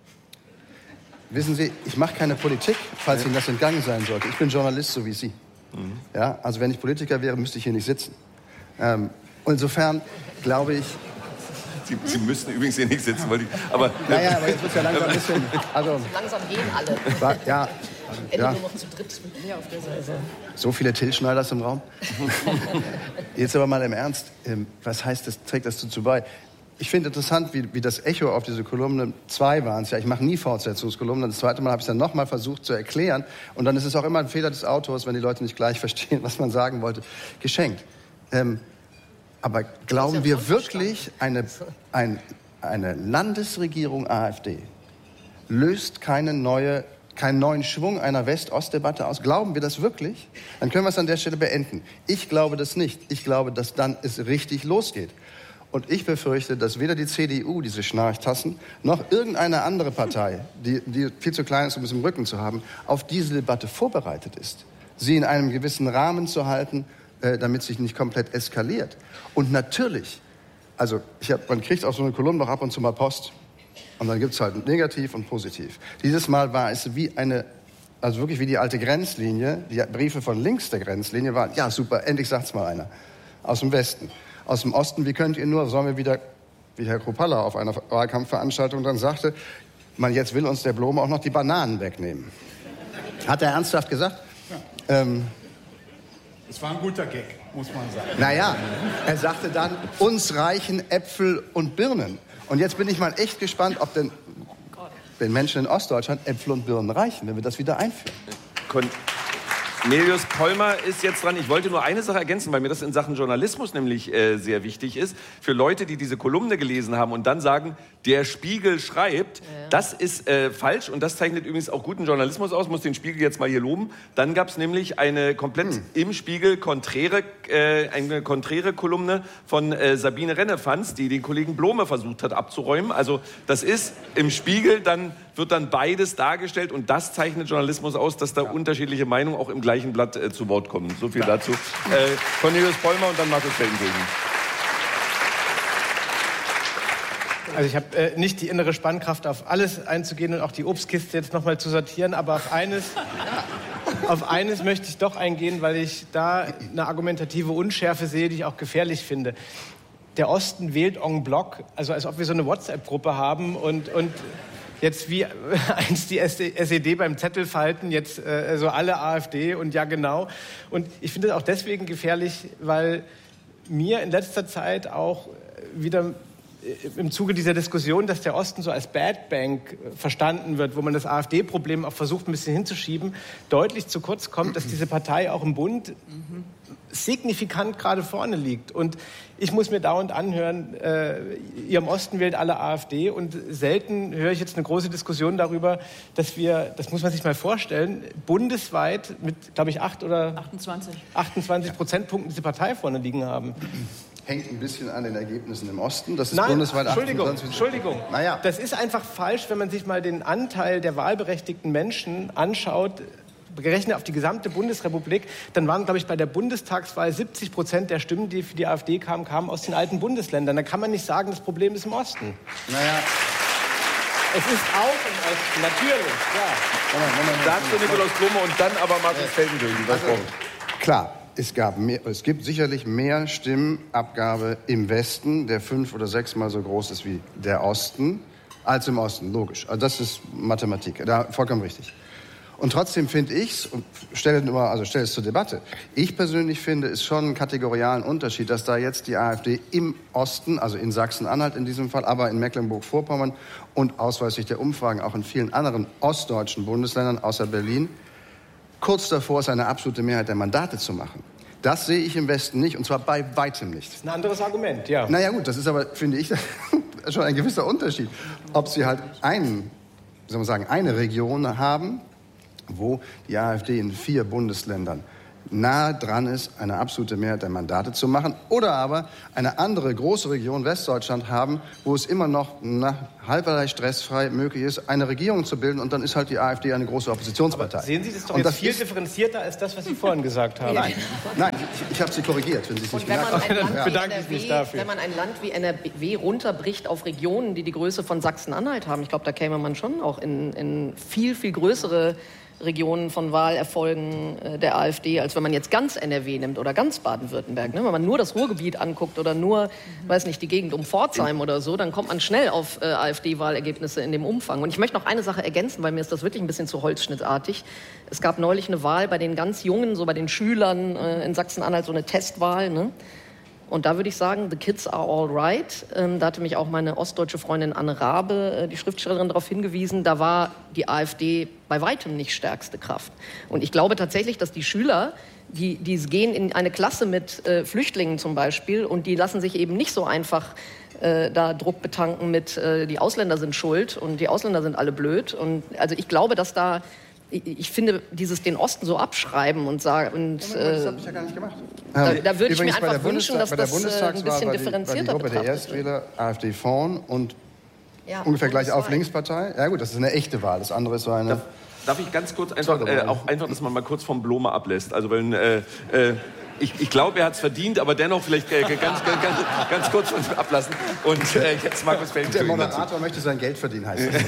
Wissen Sie, ich mache keine Politik, falls Ihnen das entgangen sein sollte. Ich bin Journalist, so wie Sie. Ja, also wenn ich Politiker wäre, müsste ich hier nicht sitzen. Insofern glaube ich... Sie müssten übrigens hier nicht sitzen, weil aber jetzt wird ja langsam ein bisschen... Also, langsam gehen alle. Ja. Nur noch zu dritt mit mir auf der Seite. So viele Till Schneiders im Raum. Jetzt aber mal im Ernst. Was heißt das, trägt das dazu bei? Ich finde interessant, wie das Echo auf diese Kolumne, 2 waren es ja, ich mache nie Fortsetzungskolumnen, das zweite Mal habe ich es dann nochmal versucht zu erklären und dann ist es auch immer ein Fehler des Autors, wenn die Leute nicht gleich verstehen, was man sagen wollte, geschenkt. Aber glauben wir wirklich, eine Landesregierung AfD löst keinen neuen Schwung einer West-Ost-Debatte aus? Glauben wir das wirklich? Dann können wir es an der Stelle beenden. Ich glaube das nicht. Ich glaube, dass dann es richtig losgeht. Und ich befürchte, dass weder die CDU, diese Schnarchtassen, noch irgendeine andere Partei, die viel zu klein ist, um es im Rücken zu haben, auf diese Debatte vorbereitet ist. Sie in einem gewissen Rahmen zu halten, damit sich nicht komplett eskaliert. Und natürlich, also man kriegt auch so eine Kolumne noch ab und zu mal Post. Und dann gibt es halt negativ und positiv. Dieses Mal war es also wirklich wie die alte Grenzlinie. Die Briefe von links der Grenzlinie waren, ja super, endlich sagt's mal einer. Aus dem Westen. Aus dem Osten, wie könnt ihr nur, sollen wir wieder, wie Herr Kruppalla auf einer Wahlkampfveranstaltung dann sagte, jetzt will uns der Blome auch noch die Bananen wegnehmen. Hat er ernsthaft gesagt? Ja. Es war ein guter Gag, muss man sagen. Naja, er sagte dann, uns reichen Äpfel und Birnen. Und jetzt bin ich mal echt gespannt, ob den Menschen in Ostdeutschland Äpfel und Birnen reichen, wenn wir das wieder einführen. Cornelius Pollmer ist jetzt dran. Ich wollte nur eine Sache ergänzen, weil mir das in Sachen Journalismus nämlich sehr wichtig ist. Für Leute, die diese Kolumne gelesen haben und dann sagen, der Spiegel schreibt, das ist falsch und das zeichnet übrigens auch guten Journalismus aus. Muss den Spiegel jetzt mal hier loben. Dann gab es nämlich eine komplett im Spiegel eine konträre Kolumne von Sabine Rennefanz, die den Kollegen Blome versucht hat abzuräumen. Also das ist im Spiegel, wird dann beides dargestellt und das zeichnet Journalismus aus, dass da unterschiedliche Meinungen auch im gleichen Blatt zu Wort kommen. So viel dazu. Cornelius Pollmer und dann Markus Feldenkirchen. Also ich habe nicht die innere Spannkraft, auf alles einzugehen und auch die Obstkiste jetzt noch mal zu sortieren, aber auf eines möchte ich doch eingehen, weil ich da eine argumentative Unschärfe sehe, die ich auch gefährlich finde. Der Osten wählt en bloc, also als ob wir so eine WhatsApp-Gruppe haben und jetzt wie einst die SED beim Zettelfalten, jetzt so alle AfD und ja genau. Und ich finde es auch deswegen gefährlich, weil mir in letzter Zeit auch wieder im Zuge dieser Diskussion, dass der Osten so als Bad Bank verstanden wird, wo man das AfD-Problem auch versucht, ein bisschen hinzuschieben, deutlich zu kurz kommt, dass diese Partei auch im Bund signifikant gerade vorne liegt. Und ich muss mir dauernd anhören, ihr im Osten wählt alle AfD und selten höre ich jetzt eine große Diskussion darüber, dass wir, das muss man sich mal vorstellen, bundesweit mit, glaube ich, 28 Prozentpunkten diese Partei vorne liegen haben. Hängt ein bisschen an den Ergebnissen im Osten. Das ist Nein, bundesweit Entschuldigung. Naja. Das ist einfach falsch, wenn man sich mal den Anteil der wahlberechtigten Menschen anschaut, gerechnet auf die gesamte Bundesrepublik, dann waren, glaube ich, bei der Bundestagswahl 70% der Stimmen, die für die AfD kamen aus den alten Bundesländern. Da kann man nicht sagen, das Problem ist im Osten. Naja. Es ist auch im Osten, natürlich, ja. Moment. Dazu Nikolaus Blome und dann aber Markus Feldenkirchen. Klar. Es gibt sicherlich mehr Stimmabgabe im Westen, der 5- oder 6-mal so groß ist wie der Osten, als im Osten, logisch. Also das ist Mathematik, da vollkommen richtig. Und trotzdem finde ich's, und stelle es zur Debatte, ich persönlich finde es schon einen kategorialen Unterschied, dass da jetzt die AfD im Osten, also in Sachsen-Anhalt in diesem Fall, aber in Mecklenburg-Vorpommern und ausweislich der Umfragen auch in vielen anderen ostdeutschen Bundesländern außer Berlin, kurz davor ist, eine absolute Mehrheit der Mandate zu machen. Das sehe ich im Westen nicht, und zwar bei weitem nicht. Das ist ein anderes Argument, ja. Naja gut, das ist aber, finde ich, schon ein gewisser Unterschied. Ob Sie halt eine Region haben, wo die AfD in 4 Bundesländern nahe dran ist, eine absolute Mehrheit der Mandate zu machen, oder aber eine andere große Region Westdeutschland haben, wo es immer noch halberlei stressfrei möglich ist, eine Regierung zu bilden, und dann ist halt die AfD eine große Oppositionspartei. Aber sehen Sie das doch jetzt viel differenzierter als das, was Sie vorhin gesagt haben. Nein, ich habe Sie korrigiert, wenn Sie es nicht gemerkt haben. Wenn man ein Land wie NRW runterbricht auf Regionen, die die Größe von Sachsen-Anhalt haben, ich glaube, da käme man schon auch in viel, viel größere Regionen von Wahlerfolgen der AfD, als wenn man jetzt ganz NRW nimmt oder ganz Baden-Württemberg. Ne? Wenn man nur das Ruhrgebiet anguckt oder nur, weiß nicht, die Gegend um Pforzheim oder so, dann kommt man schnell auf AfD-Wahlergebnisse in dem Umfang. Und ich möchte noch eine Sache ergänzen, weil mir ist das wirklich ein bisschen zu holzschnittartig. Es gab neulich eine Wahl bei den ganz Jungen, so bei den Schülern in Sachsen-Anhalt, so eine Testwahl, ne? Und da würde ich sagen, the kids are all right. Da hatte mich auch meine ostdeutsche Freundin Anne Rabe, die Schriftstellerin, darauf hingewiesen, da war die AfD bei weitem nicht stärkste Kraft. Und ich glaube tatsächlich, dass die Schüler, die gehen in eine Klasse mit Flüchtlingen zum Beispiel, und die lassen sich eben nicht so einfach da Druck betanken mit, die Ausländer sind schuld und die Ausländer sind alle blöd. Und also ich glaube, dass da... Ich finde, den Osten so abschreiben und sagen... das habe ich ja gar nicht gemacht. Da würde ich mir einfach wünschen, dass das ein bisschen differenzierter betrachtet wird. Der Erstwähler AfD vorn und ungefähr gleich auf Linkspartei. Ja gut, das ist eine echte Wahl. Das andere ist so eine... Darf ich ganz kurz einfach, dass man mal kurz vom Blome ablässt? Also wenn... Ich glaube, er hat es verdient, aber dennoch vielleicht ganz kurz von ablassen. Und jetzt Markus Felgen. Der Moderator möchte sein Geld verdienen, heißt es.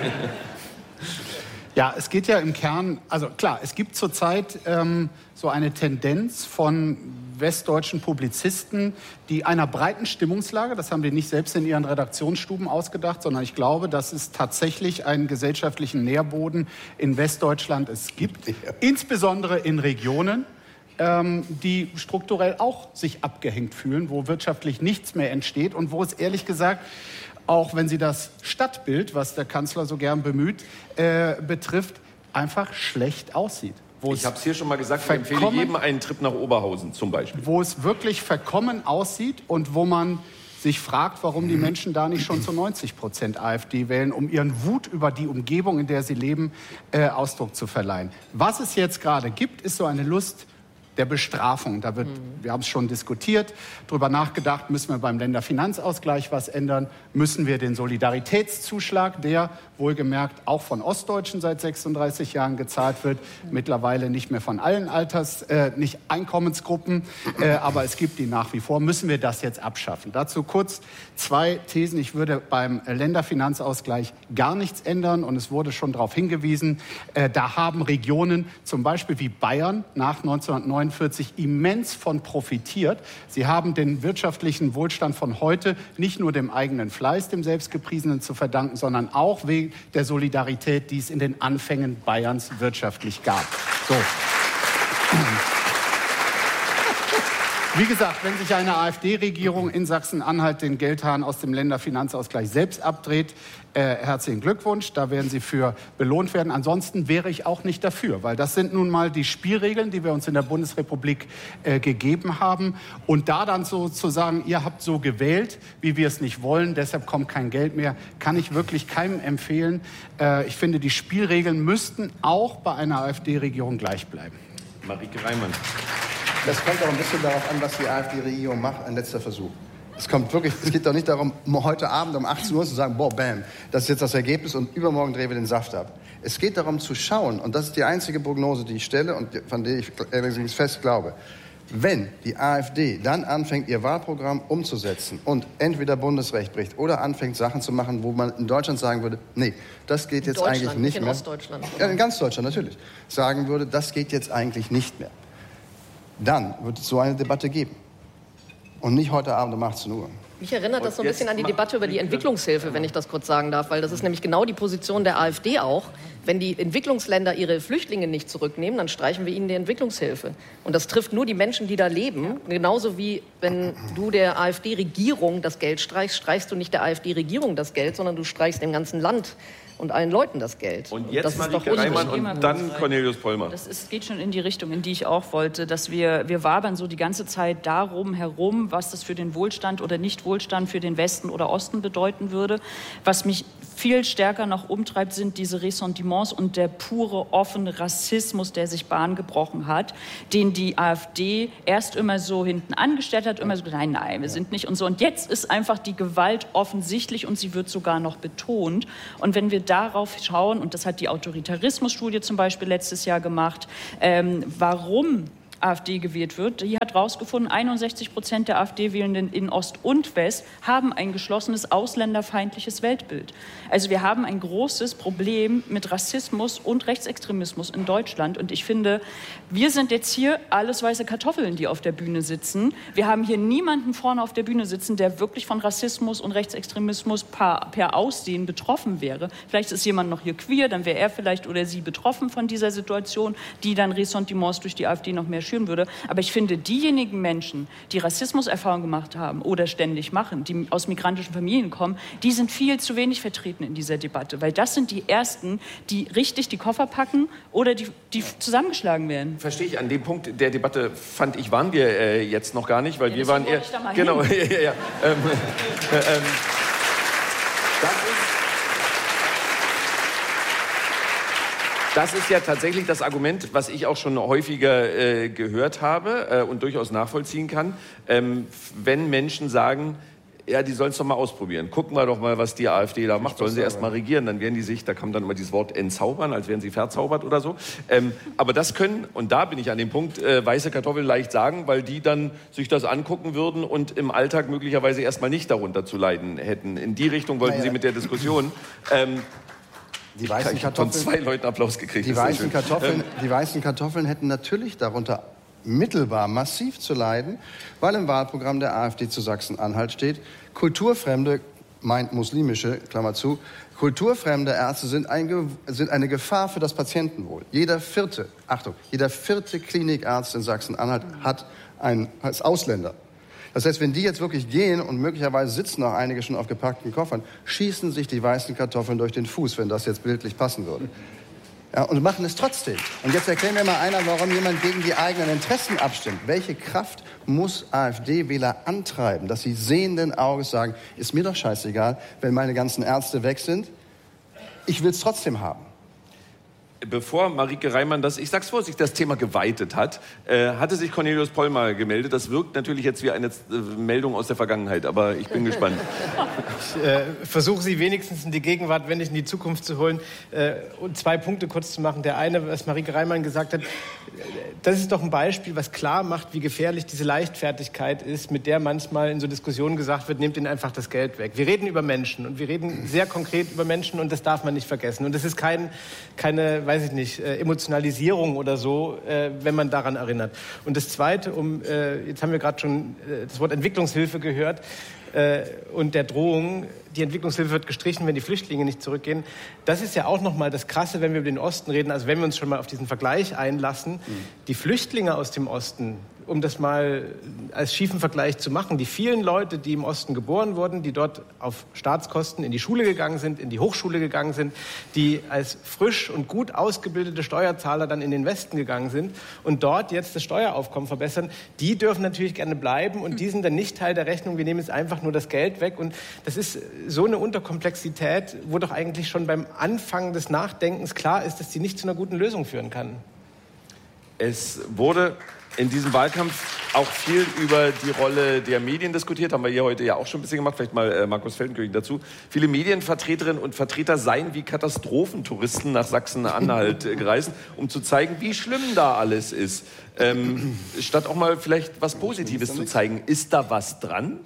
Ja, es geht ja im Kern, also klar, es gibt zurzeit so eine Tendenz von westdeutschen Publizisten, die einer breiten Stimmungslage, das haben die nicht selbst in ihren Redaktionsstuben ausgedacht, sondern ich glaube, dass es tatsächlich einen gesellschaftlichen Nährboden in Westdeutschland gibt, insbesondere in Regionen, die strukturell auch sich abgehängt fühlen, wo wirtschaftlich nichts mehr entsteht und wo es ehrlich gesagt, auch wenn sie das Stadtbild, was der Kanzler so gern bemüht, betrifft, einfach schlecht aussieht. Ich habe es hier schon mal gesagt, ich empfehle jedem einen Trip nach Oberhausen zum Beispiel. Wo es wirklich verkommen aussieht und wo man sich fragt, warum die Menschen da nicht schon zu 90% AfD wählen, um ihren Wut über die Umgebung, in der sie leben, Ausdruck zu verleihen. Was es jetzt gerade gibt, ist so eine Lust der Bestrafung. Da wird, wir haben es schon diskutiert, darüber nachgedacht, müssen wir beim Länderfinanzausgleich was ändern, müssen wir den Solidaritätszuschlag, der wohlgemerkt auch von Ostdeutschen seit 36 Jahren gezahlt wird, mittlerweile nicht mehr von allen nicht Einkommensgruppen, aber es gibt die nach wie vor, müssen wir das jetzt abschaffen. Dazu kurz 2 Thesen. Ich würde beim Länderfinanzausgleich gar nichts ändern, und es wurde schon darauf hingewiesen, da haben Regionen, zum Beispiel wie Bayern, nach 1949 immens von profitiert. Sie haben den wirtschaftlichen Wohlstand von heute nicht nur dem eigenen Fleiß, dem Selbstgepriesenen, zu verdanken, sondern auch wegen der Solidarität, die es in den Anfängen Bayerns wirtschaftlich gab. So. Wie gesagt, wenn sich eine AfD-Regierung in Sachsen-Anhalt den Geldhahn aus dem Länderfinanzausgleich selbst abdreht, herzlichen Glückwunsch, da werden Sie für belohnt werden. Ansonsten wäre ich auch nicht dafür, weil das sind nun mal die Spielregeln, die wir uns in der Bundesrepublik gegeben haben. Und da dann so zu sagen, ihr habt so gewählt, wie wir es nicht wollen, deshalb kommt kein Geld mehr, kann ich wirklich keinem empfehlen. Ich finde, die Spielregeln müssten auch bei einer AfD-Regierung gleich bleiben. Marieke Reimann. Das kommt auch ein bisschen darauf an, was die AfD-Regierung macht, ein letzter Versuch. Es geht doch nicht darum, heute Abend um 18 Uhr zu sagen, boah, bam, das ist jetzt das Ergebnis und übermorgen drehen wir den Saft ab. Es geht darum zu schauen, und das ist die einzige Prognose, die ich stelle und von der ich allerdings fest glaube, wenn die AfD dann anfängt, ihr Wahlprogramm umzusetzen und entweder Bundesrecht bricht oder anfängt, Sachen zu machen, wo man in Deutschland sagen würde, nee, das geht jetzt eigentlich nicht mehr. In Ostdeutschland. Ja, in ganz Deutschland natürlich. Sagen würde, das geht jetzt eigentlich nicht mehr. Dann wird es so eine Debatte geben. Und nicht heute Abend um 18 Uhr. Mich erinnert das so ein bisschen an die Debatte über die Entwicklungshilfe, wenn ich das kurz sagen darf, weil das ist nämlich genau die Position der AfD auch. Wenn die Entwicklungsländer ihre Flüchtlinge nicht zurücknehmen, dann streichen wir ihnen die Entwicklungshilfe. Und das trifft nur die Menschen, die da leben. Genauso wie wenn du der AfD-Regierung das Geld streichst, streichst du nicht der AfD-Regierung das Geld, sondern du streichst dem ganzen Land und allen Leuten das Geld. Und jetzt das ist doch Marike Reimann unrichtig. und dann Cornelius Pollmer. Geht schon in die Richtung, in die ich auch wollte, dass wir wabern so die ganze Zeit darum herum, was das für den Wohlstand oder Nicht-Wohlstand für den Westen oder Osten bedeuten würde. Was mich viel stärker noch umtreibt, sind diese Ressentiments und der pure, offene Rassismus, der sich Bahn gebrochen hat, den die AfD erst immer so hinten angestellt hat, immer so gesagt, nein, wir sind nicht und so. Und jetzt ist einfach die Gewalt offensichtlich und sie wird sogar noch betont. Und wenn wir darauf schauen, und das hat die Autoritarismusstudie zum Beispiel letztes Jahr gemacht, warum AfD gewählt wird. Die hat herausgefunden, 61% der AfD-Wählenden in Ost und West haben ein geschlossenes ausländerfeindliches Weltbild. Also wir haben ein großes Problem mit Rassismus und Rechtsextremismus in Deutschland. Und ich finde, wir sind jetzt hier alles weiße Kartoffeln, die auf der Bühne sitzen. Wir haben hier niemanden vorne auf der Bühne sitzen, der wirklich von Rassismus und Rechtsextremismus per Aussehen betroffen wäre. Vielleicht ist jemand noch hier queer, dann wäre er vielleicht oder sie betroffen von dieser Situation, die dann Ressentiments durch die AfD noch mehr schüren würde. Aber ich finde, diejenigen Menschen, die Rassismuserfahrungen gemacht haben oder ständig machen, die aus migrantischen Familien kommen, die sind viel zu wenig vertreten in dieser Debatte. Weil das sind die Ersten, die richtig die Koffer packen oder die zusammengeschlagen werden. Verstehe ich. An dem Punkt der Debatte, fand ich, waren wir jetzt noch gar nicht, weil wir waren eher... Genau, ja. Das ist ja tatsächlich das Argument, was ich auch schon häufiger gehört habe und durchaus nachvollziehen kann. Wenn Menschen sagen, ja, die sollen es doch mal ausprobieren. Gucken wir doch mal, was die AfD da macht. Sollen sie erst mal regieren, dann werden die sich, da kam dann immer dieses Wort entzaubern, als wären sie verzaubert oder so. Aber das können, und da bin ich an dem Punkt, weiße Kartoffeln leicht sagen, weil die dann sich das angucken würden und im Alltag möglicherweise erst mal nicht darunter zu leiden hätten. In die Richtung wollten Sie mit der Diskussion. Die weißen Kartoffeln, von 2 Leuten Applaus gekriegt. Die weißen Kartoffeln hätten natürlich darunter mittelbar massiv zu leiden, weil im Wahlprogramm der AfD zu Sachsen-Anhalt steht, Kulturfremde, meint muslimische, Klammer zu, kulturfremde Ärzte sind eine Gefahr für das Patientenwohl. Jeder vierte Klinikarzt in Sachsen-Anhalt ist Ausländer. Das heißt, wenn die jetzt wirklich gehen und möglicherweise sitzen auch einige schon auf gepackten Koffern, schießen sich die weißen Kartoffeln durch den Fuß, wenn das jetzt bildlich passen würde. Ja, und machen es trotzdem. Und jetzt erklärt mir mal einer, warum jemand gegen die eigenen Interessen abstimmt. Welche Kraft muss AfD-Wähler antreiben, dass sie sehenden Auges sagen, ist mir doch scheißegal, wenn meine ganzen Ärzte weg sind, ich will es trotzdem haben. Bevor Marike Reimann ich sag's vorsichtig, das Thema geweitet hat, hatte sich Cornelius Pollmer gemeldet. Das wirkt natürlich jetzt wie eine Meldung aus der Vergangenheit, aber ich bin gespannt. Ich versuche Sie wenigstens in die Gegenwart, wenn nicht in die Zukunft zu holen und 2 Punkte kurz zu machen. Der eine, was Marike Reimann gesagt hat, das ist doch ein Beispiel, was klar macht, wie gefährlich diese Leichtfertigkeit ist, mit der manchmal in so Diskussionen gesagt wird, nehmt ihnen einfach das Geld weg. Wir reden über Menschen und wir reden sehr konkret über Menschen und das darf man nicht vergessen. Und das ist keine, weiß ich nicht, Emotionalisierung oder so, wenn man daran erinnert. Und das Zweite, jetzt haben wir gerade schon das Wort Entwicklungshilfe gehört, und der Drohung, die Entwicklungshilfe wird gestrichen, wenn die Flüchtlinge nicht zurückgehen. Das ist ja auch nochmal das Krasse, wenn wir über den Osten reden, also wenn wir uns schon mal auf diesen Vergleich einlassen. Die Flüchtlinge aus dem Osten, um das mal als schiefen Vergleich zu machen, die vielen Leute, die im Osten geboren wurden, die dort auf Staatskosten in die Schule gegangen sind, in die Hochschule gegangen sind, die als frisch und gut ausgebildete Steuerzahler dann in den Westen gegangen sind und dort jetzt das Steueraufkommen verbessern, die dürfen natürlich gerne bleiben und die sind dann nicht Teil der Rechnung, wir nehmen jetzt einfach nur das Geld weg und das ist so eine Unterkomplexität, wo doch eigentlich schon beim Anfang des Nachdenkens klar ist, dass die nicht zu einer guten Lösung führen kann. Es wurde in diesem Wahlkampf auch viel über die Rolle der Medien diskutiert, haben wir hier heute ja auch schon ein bisschen gemacht, vielleicht mal Markus Feldenkirchen dazu. Viele Medienvertreterinnen und Vertreter seien wie Katastrophentouristen nach Sachsen-Anhalt gereist, um zu zeigen, wie schlimm da alles ist. Statt auch mal vielleicht was Positives zu zeigen, ist da was dran?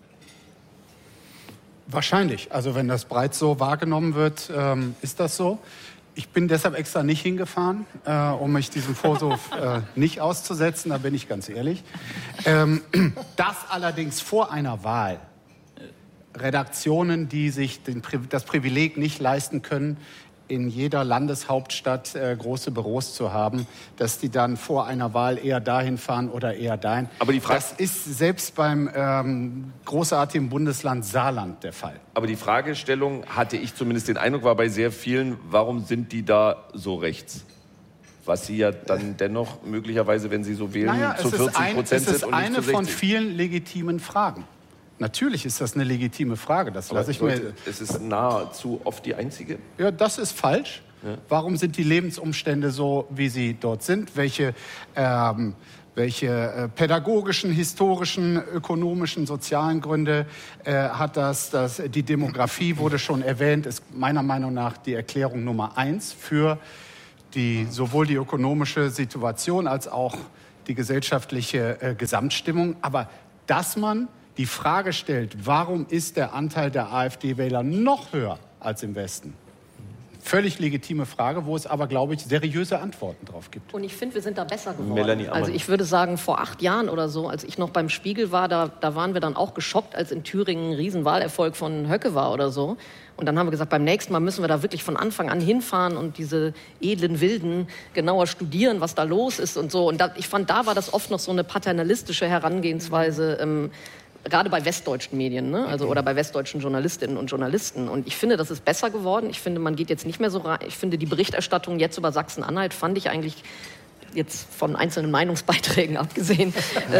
Wahrscheinlich. Also wenn das breit so wahrgenommen wird, ist das so. Ich bin deshalb extra nicht hingefahren, um mich diesem Vorwurf nicht auszusetzen, da bin ich ganz ehrlich. Das allerdings vor einer Wahl, Redaktionen, die sich das Privileg nicht leisten können, in jeder Landeshauptstadt große Büros zu haben, dass die dann vor einer Wahl eher dahin fahren oder eher dahin. Aber die Frage, das ist selbst beim großartigen Bundesland Saarland der Fall. Aber die Fragestellung, hatte ich zumindest den Eindruck, war bei sehr vielen, warum sind die da so rechts? Was sie ja dann dennoch möglicherweise, wenn sie so wählen, zu 40% sind und nicht zu 60%. Es ist eine von vielen legitimen Fragen. Natürlich ist das eine legitime Frage. Das lasse ich mir. Es ist nahezu oft die einzige. Ja, das ist falsch. Ja. Warum sind die Lebensumstände so, wie sie dort sind? Welche pädagogischen, historischen, ökonomischen, sozialen Gründe hat das? Die Demografie wurde schon erwähnt, ist meiner Meinung nach die Erklärung Nummer 1 für sowohl die ökonomische Situation als auch die gesellschaftliche Gesamtstimmung. Aber dass man die Frage stellt, warum ist der Anteil der AfD-Wähler noch höher als im Westen? Völlig legitime Frage, wo es aber, glaube ich, seriöse Antworten drauf gibt. Und ich finde, wir sind da besser geworden. Also ich würde sagen, vor 8 Jahren oder so, als ich noch beim Spiegel war, da waren wir dann auch geschockt, als in Thüringen ein Riesenwahlerfolg von Höcke war oder so. Und dann haben wir gesagt, beim nächsten Mal müssen wir da wirklich von Anfang an hinfahren und diese edlen Wilden genauer studieren, was da los ist und so. Und ich fand, da war das oft noch so eine paternalistische Herangehensweise, gerade bei westdeutschen Medien, ne? Also, oder bei westdeutschen Journalistinnen und Journalisten. Und ich finde, das ist besser geworden. Ich finde, man geht jetzt nicht mehr so rein. Ich finde, die Berichterstattung jetzt über Sachsen-Anhalt fand ich eigentlich, jetzt von einzelnen Meinungsbeiträgen abgesehen,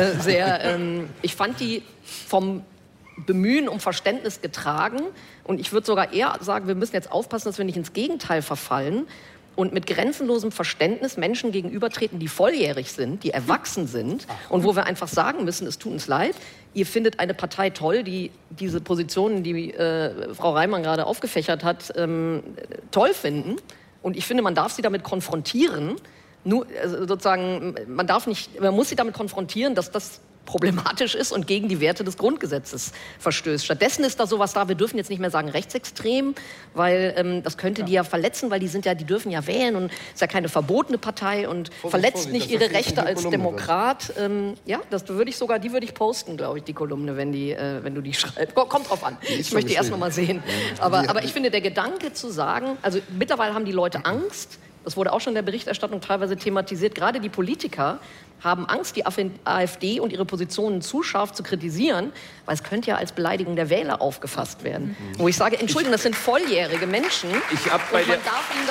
ich fand die vom Bemühen um Verständnis getragen. Und ich würde sogar eher sagen, wir müssen jetzt aufpassen, dass wir nicht ins Gegenteil verfallen und mit grenzenlosem Verständnis Menschen gegenübertreten, die volljährig sind, die erwachsen sind und wo wir einfach sagen müssen, es tut uns leid, ihr findet eine Partei toll, die diese Positionen, die Frau Reimann gerade aufgefächert hat, toll finden. Und ich finde, man darf sie damit konfrontieren. Nur, sozusagen, man muss sie damit konfrontieren, dass das problematisch ist und gegen die Werte des Grundgesetzes verstößt. Stattdessen ist da sowas da, wir dürfen jetzt nicht mehr sagen rechtsextrem, weil das könnte die ja verletzen, weil die dürfen ja wählen und ist ja keine verbotene Partei und verletzt nicht ihre Rechte als Demokrat. Die würde ich posten, glaube ich, die Kolumne, wenn du die schreibst. Kommt drauf an. Ich möchte die erst noch mal sehen. Aber ich finde, der Gedanke zu sagen, also mittlerweile haben die Leute Angst, das wurde auch schon in der Berichterstattung teilweise thematisiert, gerade die Politiker haben Angst, die AfD und ihre Positionen zu scharf zu kritisieren, weil es könnte ja als Beleidigung der Wähler aufgefasst werden. Wo ich sage, Entschuldigung, das sind volljährige Menschen und man darf ihnen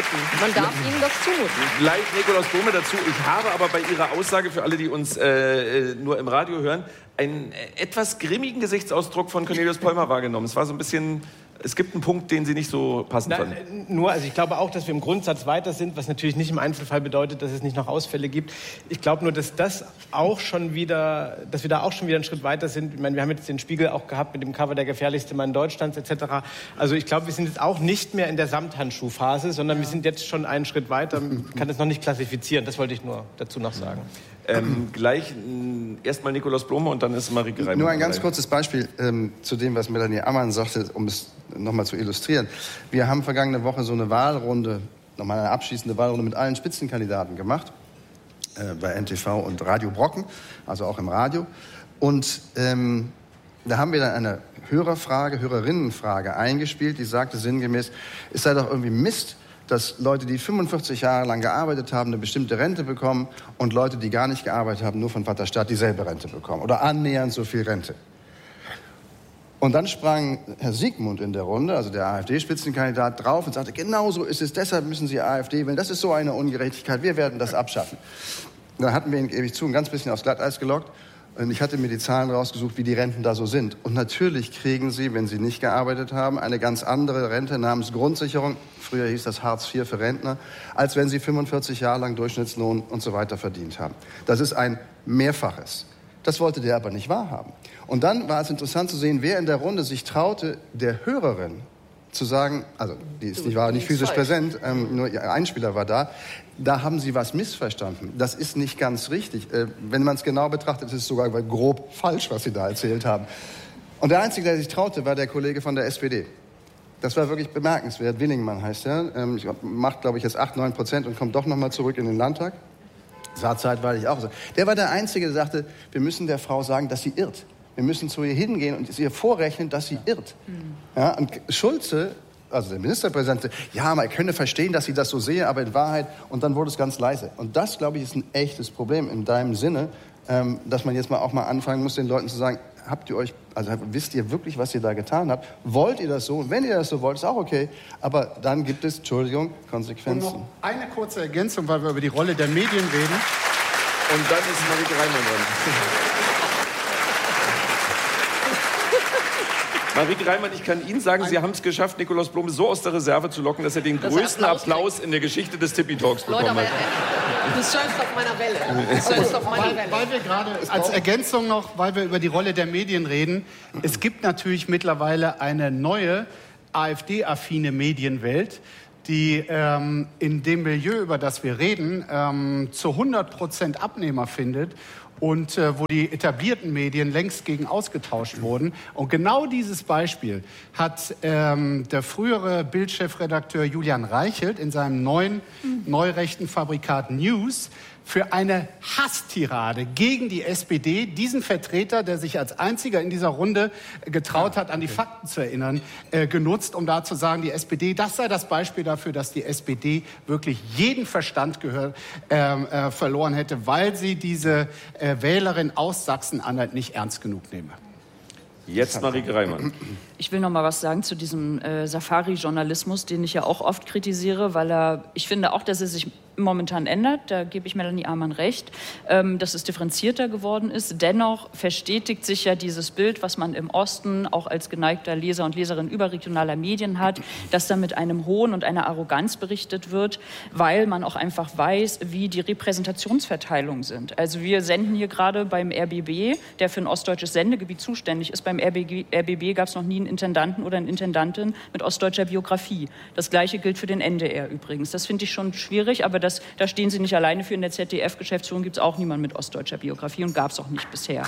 das zumuten. Gleich Nikolaus Blome dazu. Ich habe aber bei Ihrer Aussage, für alle, die uns nur im Radio hören, einen etwas grimmigen Gesichtsausdruck von Cornelius Pollmer wahrgenommen. Es war so ein bisschen... Es gibt einen Punkt, den Sie nicht so passend fanden. Also ich glaube auch, dass wir im Grundsatz weiter sind, was natürlich nicht im Einzelfall bedeutet, dass es nicht noch Ausfälle gibt. Ich glaube nur, dass wir da auch schon wieder einen Schritt weiter sind. Ich meine, wir haben jetzt den Spiegel auch gehabt mit dem Cover der gefährlichste Mann Deutschlands etc. Also ich glaube, wir sind jetzt auch nicht mehr in der Samthandschuhphase, sondern wir sind jetzt schon einen Schritt weiter. Ich kann das noch nicht klassifizieren. Das wollte ich nur dazu noch sagen. Gleich erstmal Nikolaus Blome und dann ist Marike Reimann. Nur ein ganz kurzes Beispiel zu dem, was Melanie Ammann sagte, um es nochmal zu illustrieren. Wir haben vergangene Woche so eine Wahlrunde, nochmal eine abschließende Wahlrunde mit allen Spitzenkandidaten gemacht, bei NTV und Radio Brocken, also auch im Radio. Und da haben wir dann eine Hörerinnenfrage eingespielt, die sagte sinngemäß, es sei doch irgendwie Mist, dass Leute, die 45 Jahre lang gearbeitet haben, eine bestimmte Rente bekommen und Leute, die gar nicht gearbeitet haben, nur von Vaterstaat dieselbe Rente bekommen oder annähernd so viel Rente. Und dann sprang Herr Siegmund in der Runde, also der AfD-Spitzenkandidat, drauf und sagte, genau so ist es, deshalb müssen Sie AfD wählen, das ist so eine Ungerechtigkeit, wir werden das abschaffen. Dann hatten wir ihn, gebe ich zu, ein ganz bisschen aufs Glatteis gelockt. Und ich hatte mir die Zahlen rausgesucht, wie die Renten da so sind. Und natürlich kriegen Sie, wenn Sie nicht gearbeitet haben, eine ganz andere Rente namens Grundsicherung. Früher hieß das Hartz IV für Rentner, als wenn Sie 45 Jahre lang Durchschnittslohn und so weiter verdient haben. Das ist ein Mehrfaches. Das wollte der aber nicht wahrhaben. Und dann war es interessant zu sehen, wer in der Runde sich traute, der Hörerin zu sagen, also die war nicht physisch präsent, nur ihr Einspieler war da, da haben Sie was missverstanden. Das ist nicht ganz richtig. Wenn man es genau betrachtet, ist es sogar grob falsch, was Sie da erzählt haben. Und der Einzige, der sich traute, war der Kollege von der SPD. Das war wirklich bemerkenswert. Willingmann heißt er. Macht, glaube ich, jetzt 8-9% und kommt doch noch mal zurück in den Landtag. Sah zeitweilig auch so. Der war der Einzige, der sagte, wir müssen der Frau sagen, dass sie irrt. Wir müssen zu ihr hingehen und ihr vorrechnen, dass sie irrt. Ja, und Schulze also der Ministerpräsident, ja, man könne verstehen, dass Sie das so sehen, aber in Wahrheit, und dann wurde es ganz leise. Und das, glaube ich, ist ein echtes Problem in deinem Sinne, dass man jetzt auch mal anfangen muss, den Leuten zu sagen, wisst ihr wirklich, was ihr da getan habt? Wollt ihr das so? Und wenn ihr das so wollt, ist auch okay. Aber dann gibt es, Entschuldigung, Konsequenzen. Und noch eine kurze Ergänzung, weil wir über die Rolle der Medien reden. Und dann ist Marieke Reimann dran. Marieke Reimann, ich kann Ihnen sagen, Sie haben es geschafft, Nikolaus Blome so aus der Reserve zu locken, dass er den größten Applaus in der Geschichte des Tippi-Talks bekommen hat. Du surfst auf meiner Welle. Du surfst auf meiner Welle. Weil wir gerade als Ergänzung noch, weil wir über die Rolle der Medien reden, es gibt natürlich mittlerweile eine neue AfD-affine Medienwelt, die in dem Milieu, über das wir reden, zu 100% Abnehmer findet und wo die etablierten Medien längst gegen ausgetauscht wurden. Und genau dieses Beispiel hat der frühere Bild-Chefredakteur Julian Reichelt in seinem neuen neurechten Fabrikat News für eine Hasstirade gegen die SPD, diesen Vertreter, der sich als einziger in dieser Runde getraut hat, an die Fakten zu erinnern, genutzt, um da zu sagen, die SPD, das sei das Beispiel dafür, dass die SPD wirklich jeden Verstand verloren hätte, weil sie diese Wählerin aus Sachsen-Anhalt nicht ernst genug nehme. Jetzt Marieke Reimann. Ich will noch mal was sagen zu diesem Safari-Journalismus, den ich ja auch oft kritisiere, weil ich finde auch, dass er sich momentan ändert. Da gebe ich Melanie Amann recht, dass es differenzierter geworden ist. Dennoch verstetigt sich ja dieses Bild, was man im Osten auch als geneigter Leser und Leserin überregionaler Medien hat, dass da mit einem Hohn und einer Arroganz berichtet wird, weil man auch einfach weiß, wie die Repräsentationsverteilungen sind. Also wir senden hier gerade beim RBB, der für ein ostdeutsches Sendegebiet zuständig ist. Beim RBB gab es noch nie einen Intendanten oder eine Intendantin mit ostdeutscher Biografie. Das Gleiche gilt für den NDR übrigens. Das finde ich schon schwierig, aber da stehen Sie nicht alleine für. In der ZDF-Geschäftsführung gibt es auch niemanden mit ostdeutscher Biografie und gab es auch nicht bisher.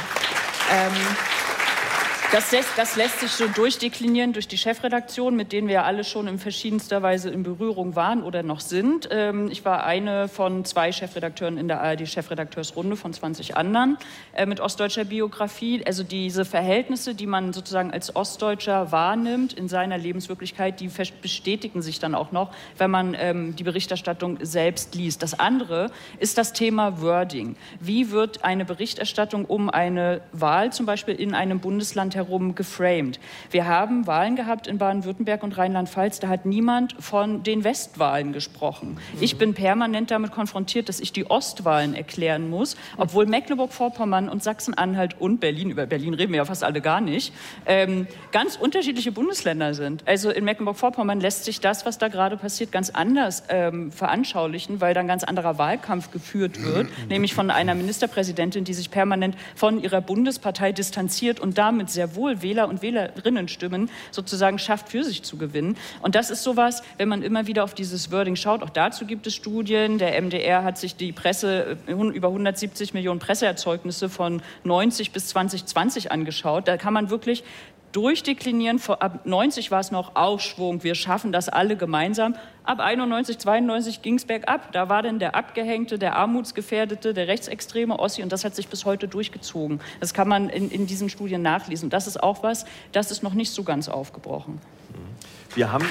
Das lässt sich so durchdeklinieren durch die Chefredaktion, mit denen wir ja alle schon in verschiedenster Weise in Berührung waren oder noch sind. Ich war eine von 2 Chefredakteuren in der ARD-Chefredakteursrunde von 20 anderen mit ostdeutscher Biografie. Also diese Verhältnisse, die man sozusagen als Ostdeutscher wahrnimmt in seiner Lebenswirklichkeit, die bestätigen sich dann auch noch, wenn man die Berichterstattung selbst liest. Das andere ist das Thema Wording. Wie wird eine Berichterstattung um eine Wahl zum Beispiel in einem Bundesland herum geframed? Wir haben Wahlen gehabt in Baden-Württemberg und Rheinland-Pfalz, da hat niemand von den Westwahlen gesprochen. Ich bin permanent damit konfrontiert, dass ich die Ostwahlen erklären muss, obwohl Mecklenburg-Vorpommern und Sachsen-Anhalt und Berlin, über Berlin reden wir ja fast alle gar nicht, ganz unterschiedliche Bundesländer sind. Also in Mecklenburg-Vorpommern lässt sich das, was da gerade passiert, ganz anders veranschaulichen, weil da ein ganz anderer Wahlkampf geführt wird, nämlich von einer Ministerpräsidentin, die sich permanent von ihrer Bundespartei distanziert und damit sehr wohl Wähler und Wählerinnenstimmen sozusagen schafft, für sich zu gewinnen. Und das ist sowas, wenn man immer wieder auf dieses Wording schaut, auch dazu gibt es Studien. Der MDR hat sich die Presse, über 170 Millionen Presseerzeugnisse von 90 bis 2020 angeschaut. Da kann man wirklich durchdeklinieren. Ab 90 war es noch Aufschwung, wir schaffen das alle gemeinsam. Ab 91, 92 ging es bergab. Da war dann der Abgehängte, der Armutsgefährdete, der rechtsextreme Ossi und das hat sich bis heute durchgezogen. Das kann man in diesen Studien nachlesen. Das ist auch was, das ist noch nicht so ganz aufgebrochen. Wir haben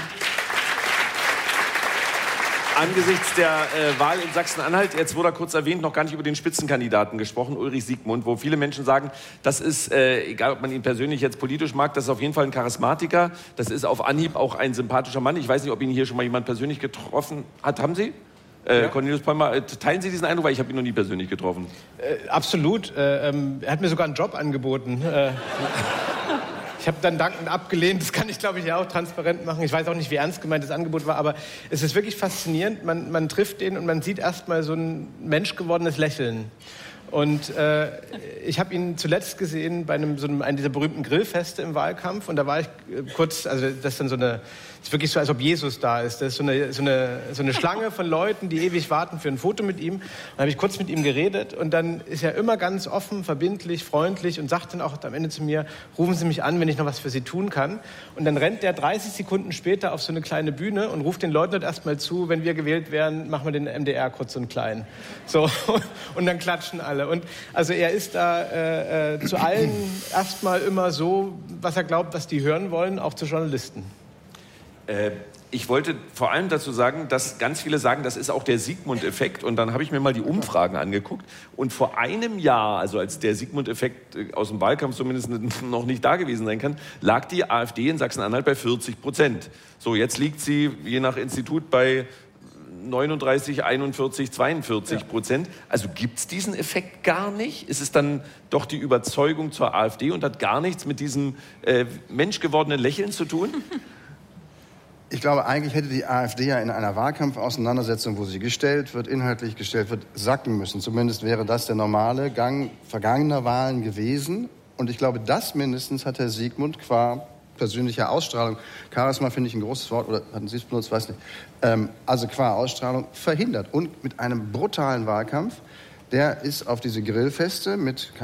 angesichts der Wahl in Sachsen-Anhalt, jetzt wurde kurz erwähnt, noch gar nicht über den Spitzenkandidaten gesprochen, Ulrich Siegmund, wo viele Menschen sagen, das ist, egal ob man ihn persönlich jetzt politisch mag, das ist auf jeden Fall ein Charismatiker, das ist auf Anhieb auch ein sympathischer Mann. Ich weiß nicht, ob ihn hier schon mal jemand persönlich getroffen hat. Haben Sie? Ja. Cornelius Polmer, teilen Sie diesen Eindruck, weil ich habe ihn noch nie persönlich getroffen. Absolut. Er hat mir sogar einen Job angeboten. Ich habe dann dankend abgelehnt, das kann ich, glaube ich, ja auch transparent machen. Ich weiß auch nicht, wie ernst gemeint das Angebot war, aber es ist wirklich faszinierend. Man trifft den und man sieht erst mal so ein menschgewordenes Lächeln. Und ich habe ihn zuletzt gesehen bei einem dieser berühmten Grillfeste im Wahlkampf. Und da war ich kurz, also das ist dann ist wirklich so, als ob Jesus da ist. Das ist so eine Schlange von Leuten, die ewig warten für ein Foto mit ihm. Und dann habe ich kurz mit ihm geredet und dann ist er immer ganz offen, verbindlich, freundlich und sagt dann auch am Ende zu mir, rufen Sie mich an, wenn ich noch was für Sie tun kann. Und dann rennt der 30 Sekunden später auf so eine kleine Bühne und ruft den Leuten dort erstmal zu, wenn wir gewählt werden, machen wir den MDR kurz so einen kleinen. So, und dann klatschen alle. Und also er ist da zu allen erstmal immer so, was er glaubt, was die hören wollen, auch zu Journalisten. Ich wollte vor allem dazu sagen, dass ganz viele sagen, das ist auch der Sigmund-Effekt. Und dann habe ich mir mal die Umfragen angeguckt. Und vor einem Jahr, also als der Sigmund-Effekt aus dem Wahlkampf zumindest noch nicht da gewesen sein kann, lag die AfD in Sachsen-Anhalt bei 40%. So, jetzt liegt sie je nach Institut bei 39, 41, 42%. Also gibt es diesen Effekt gar nicht? Ist es dann doch die Überzeugung zur AfD und hat gar nichts mit diesem menschgewordenen Lächeln zu tun? Ich glaube, eigentlich hätte die AfD ja in einer Wahlkampfauseinandersetzung, wo sie gestellt wird, inhaltlich gestellt wird, sacken müssen. Zumindest wäre das der normale Gang vergangener Wahlen gewesen. Und ich glaube, das mindestens hat Herr Sigmund qua persönlicher Ausstrahlung, Charisma finde ich ein großes Wort, oder hatten Sie es benutzt, weiß nicht, also qua Ausstrahlung verhindert. Und mit einem brutalen Wahlkampf, der ist auf diese Grillfeste mit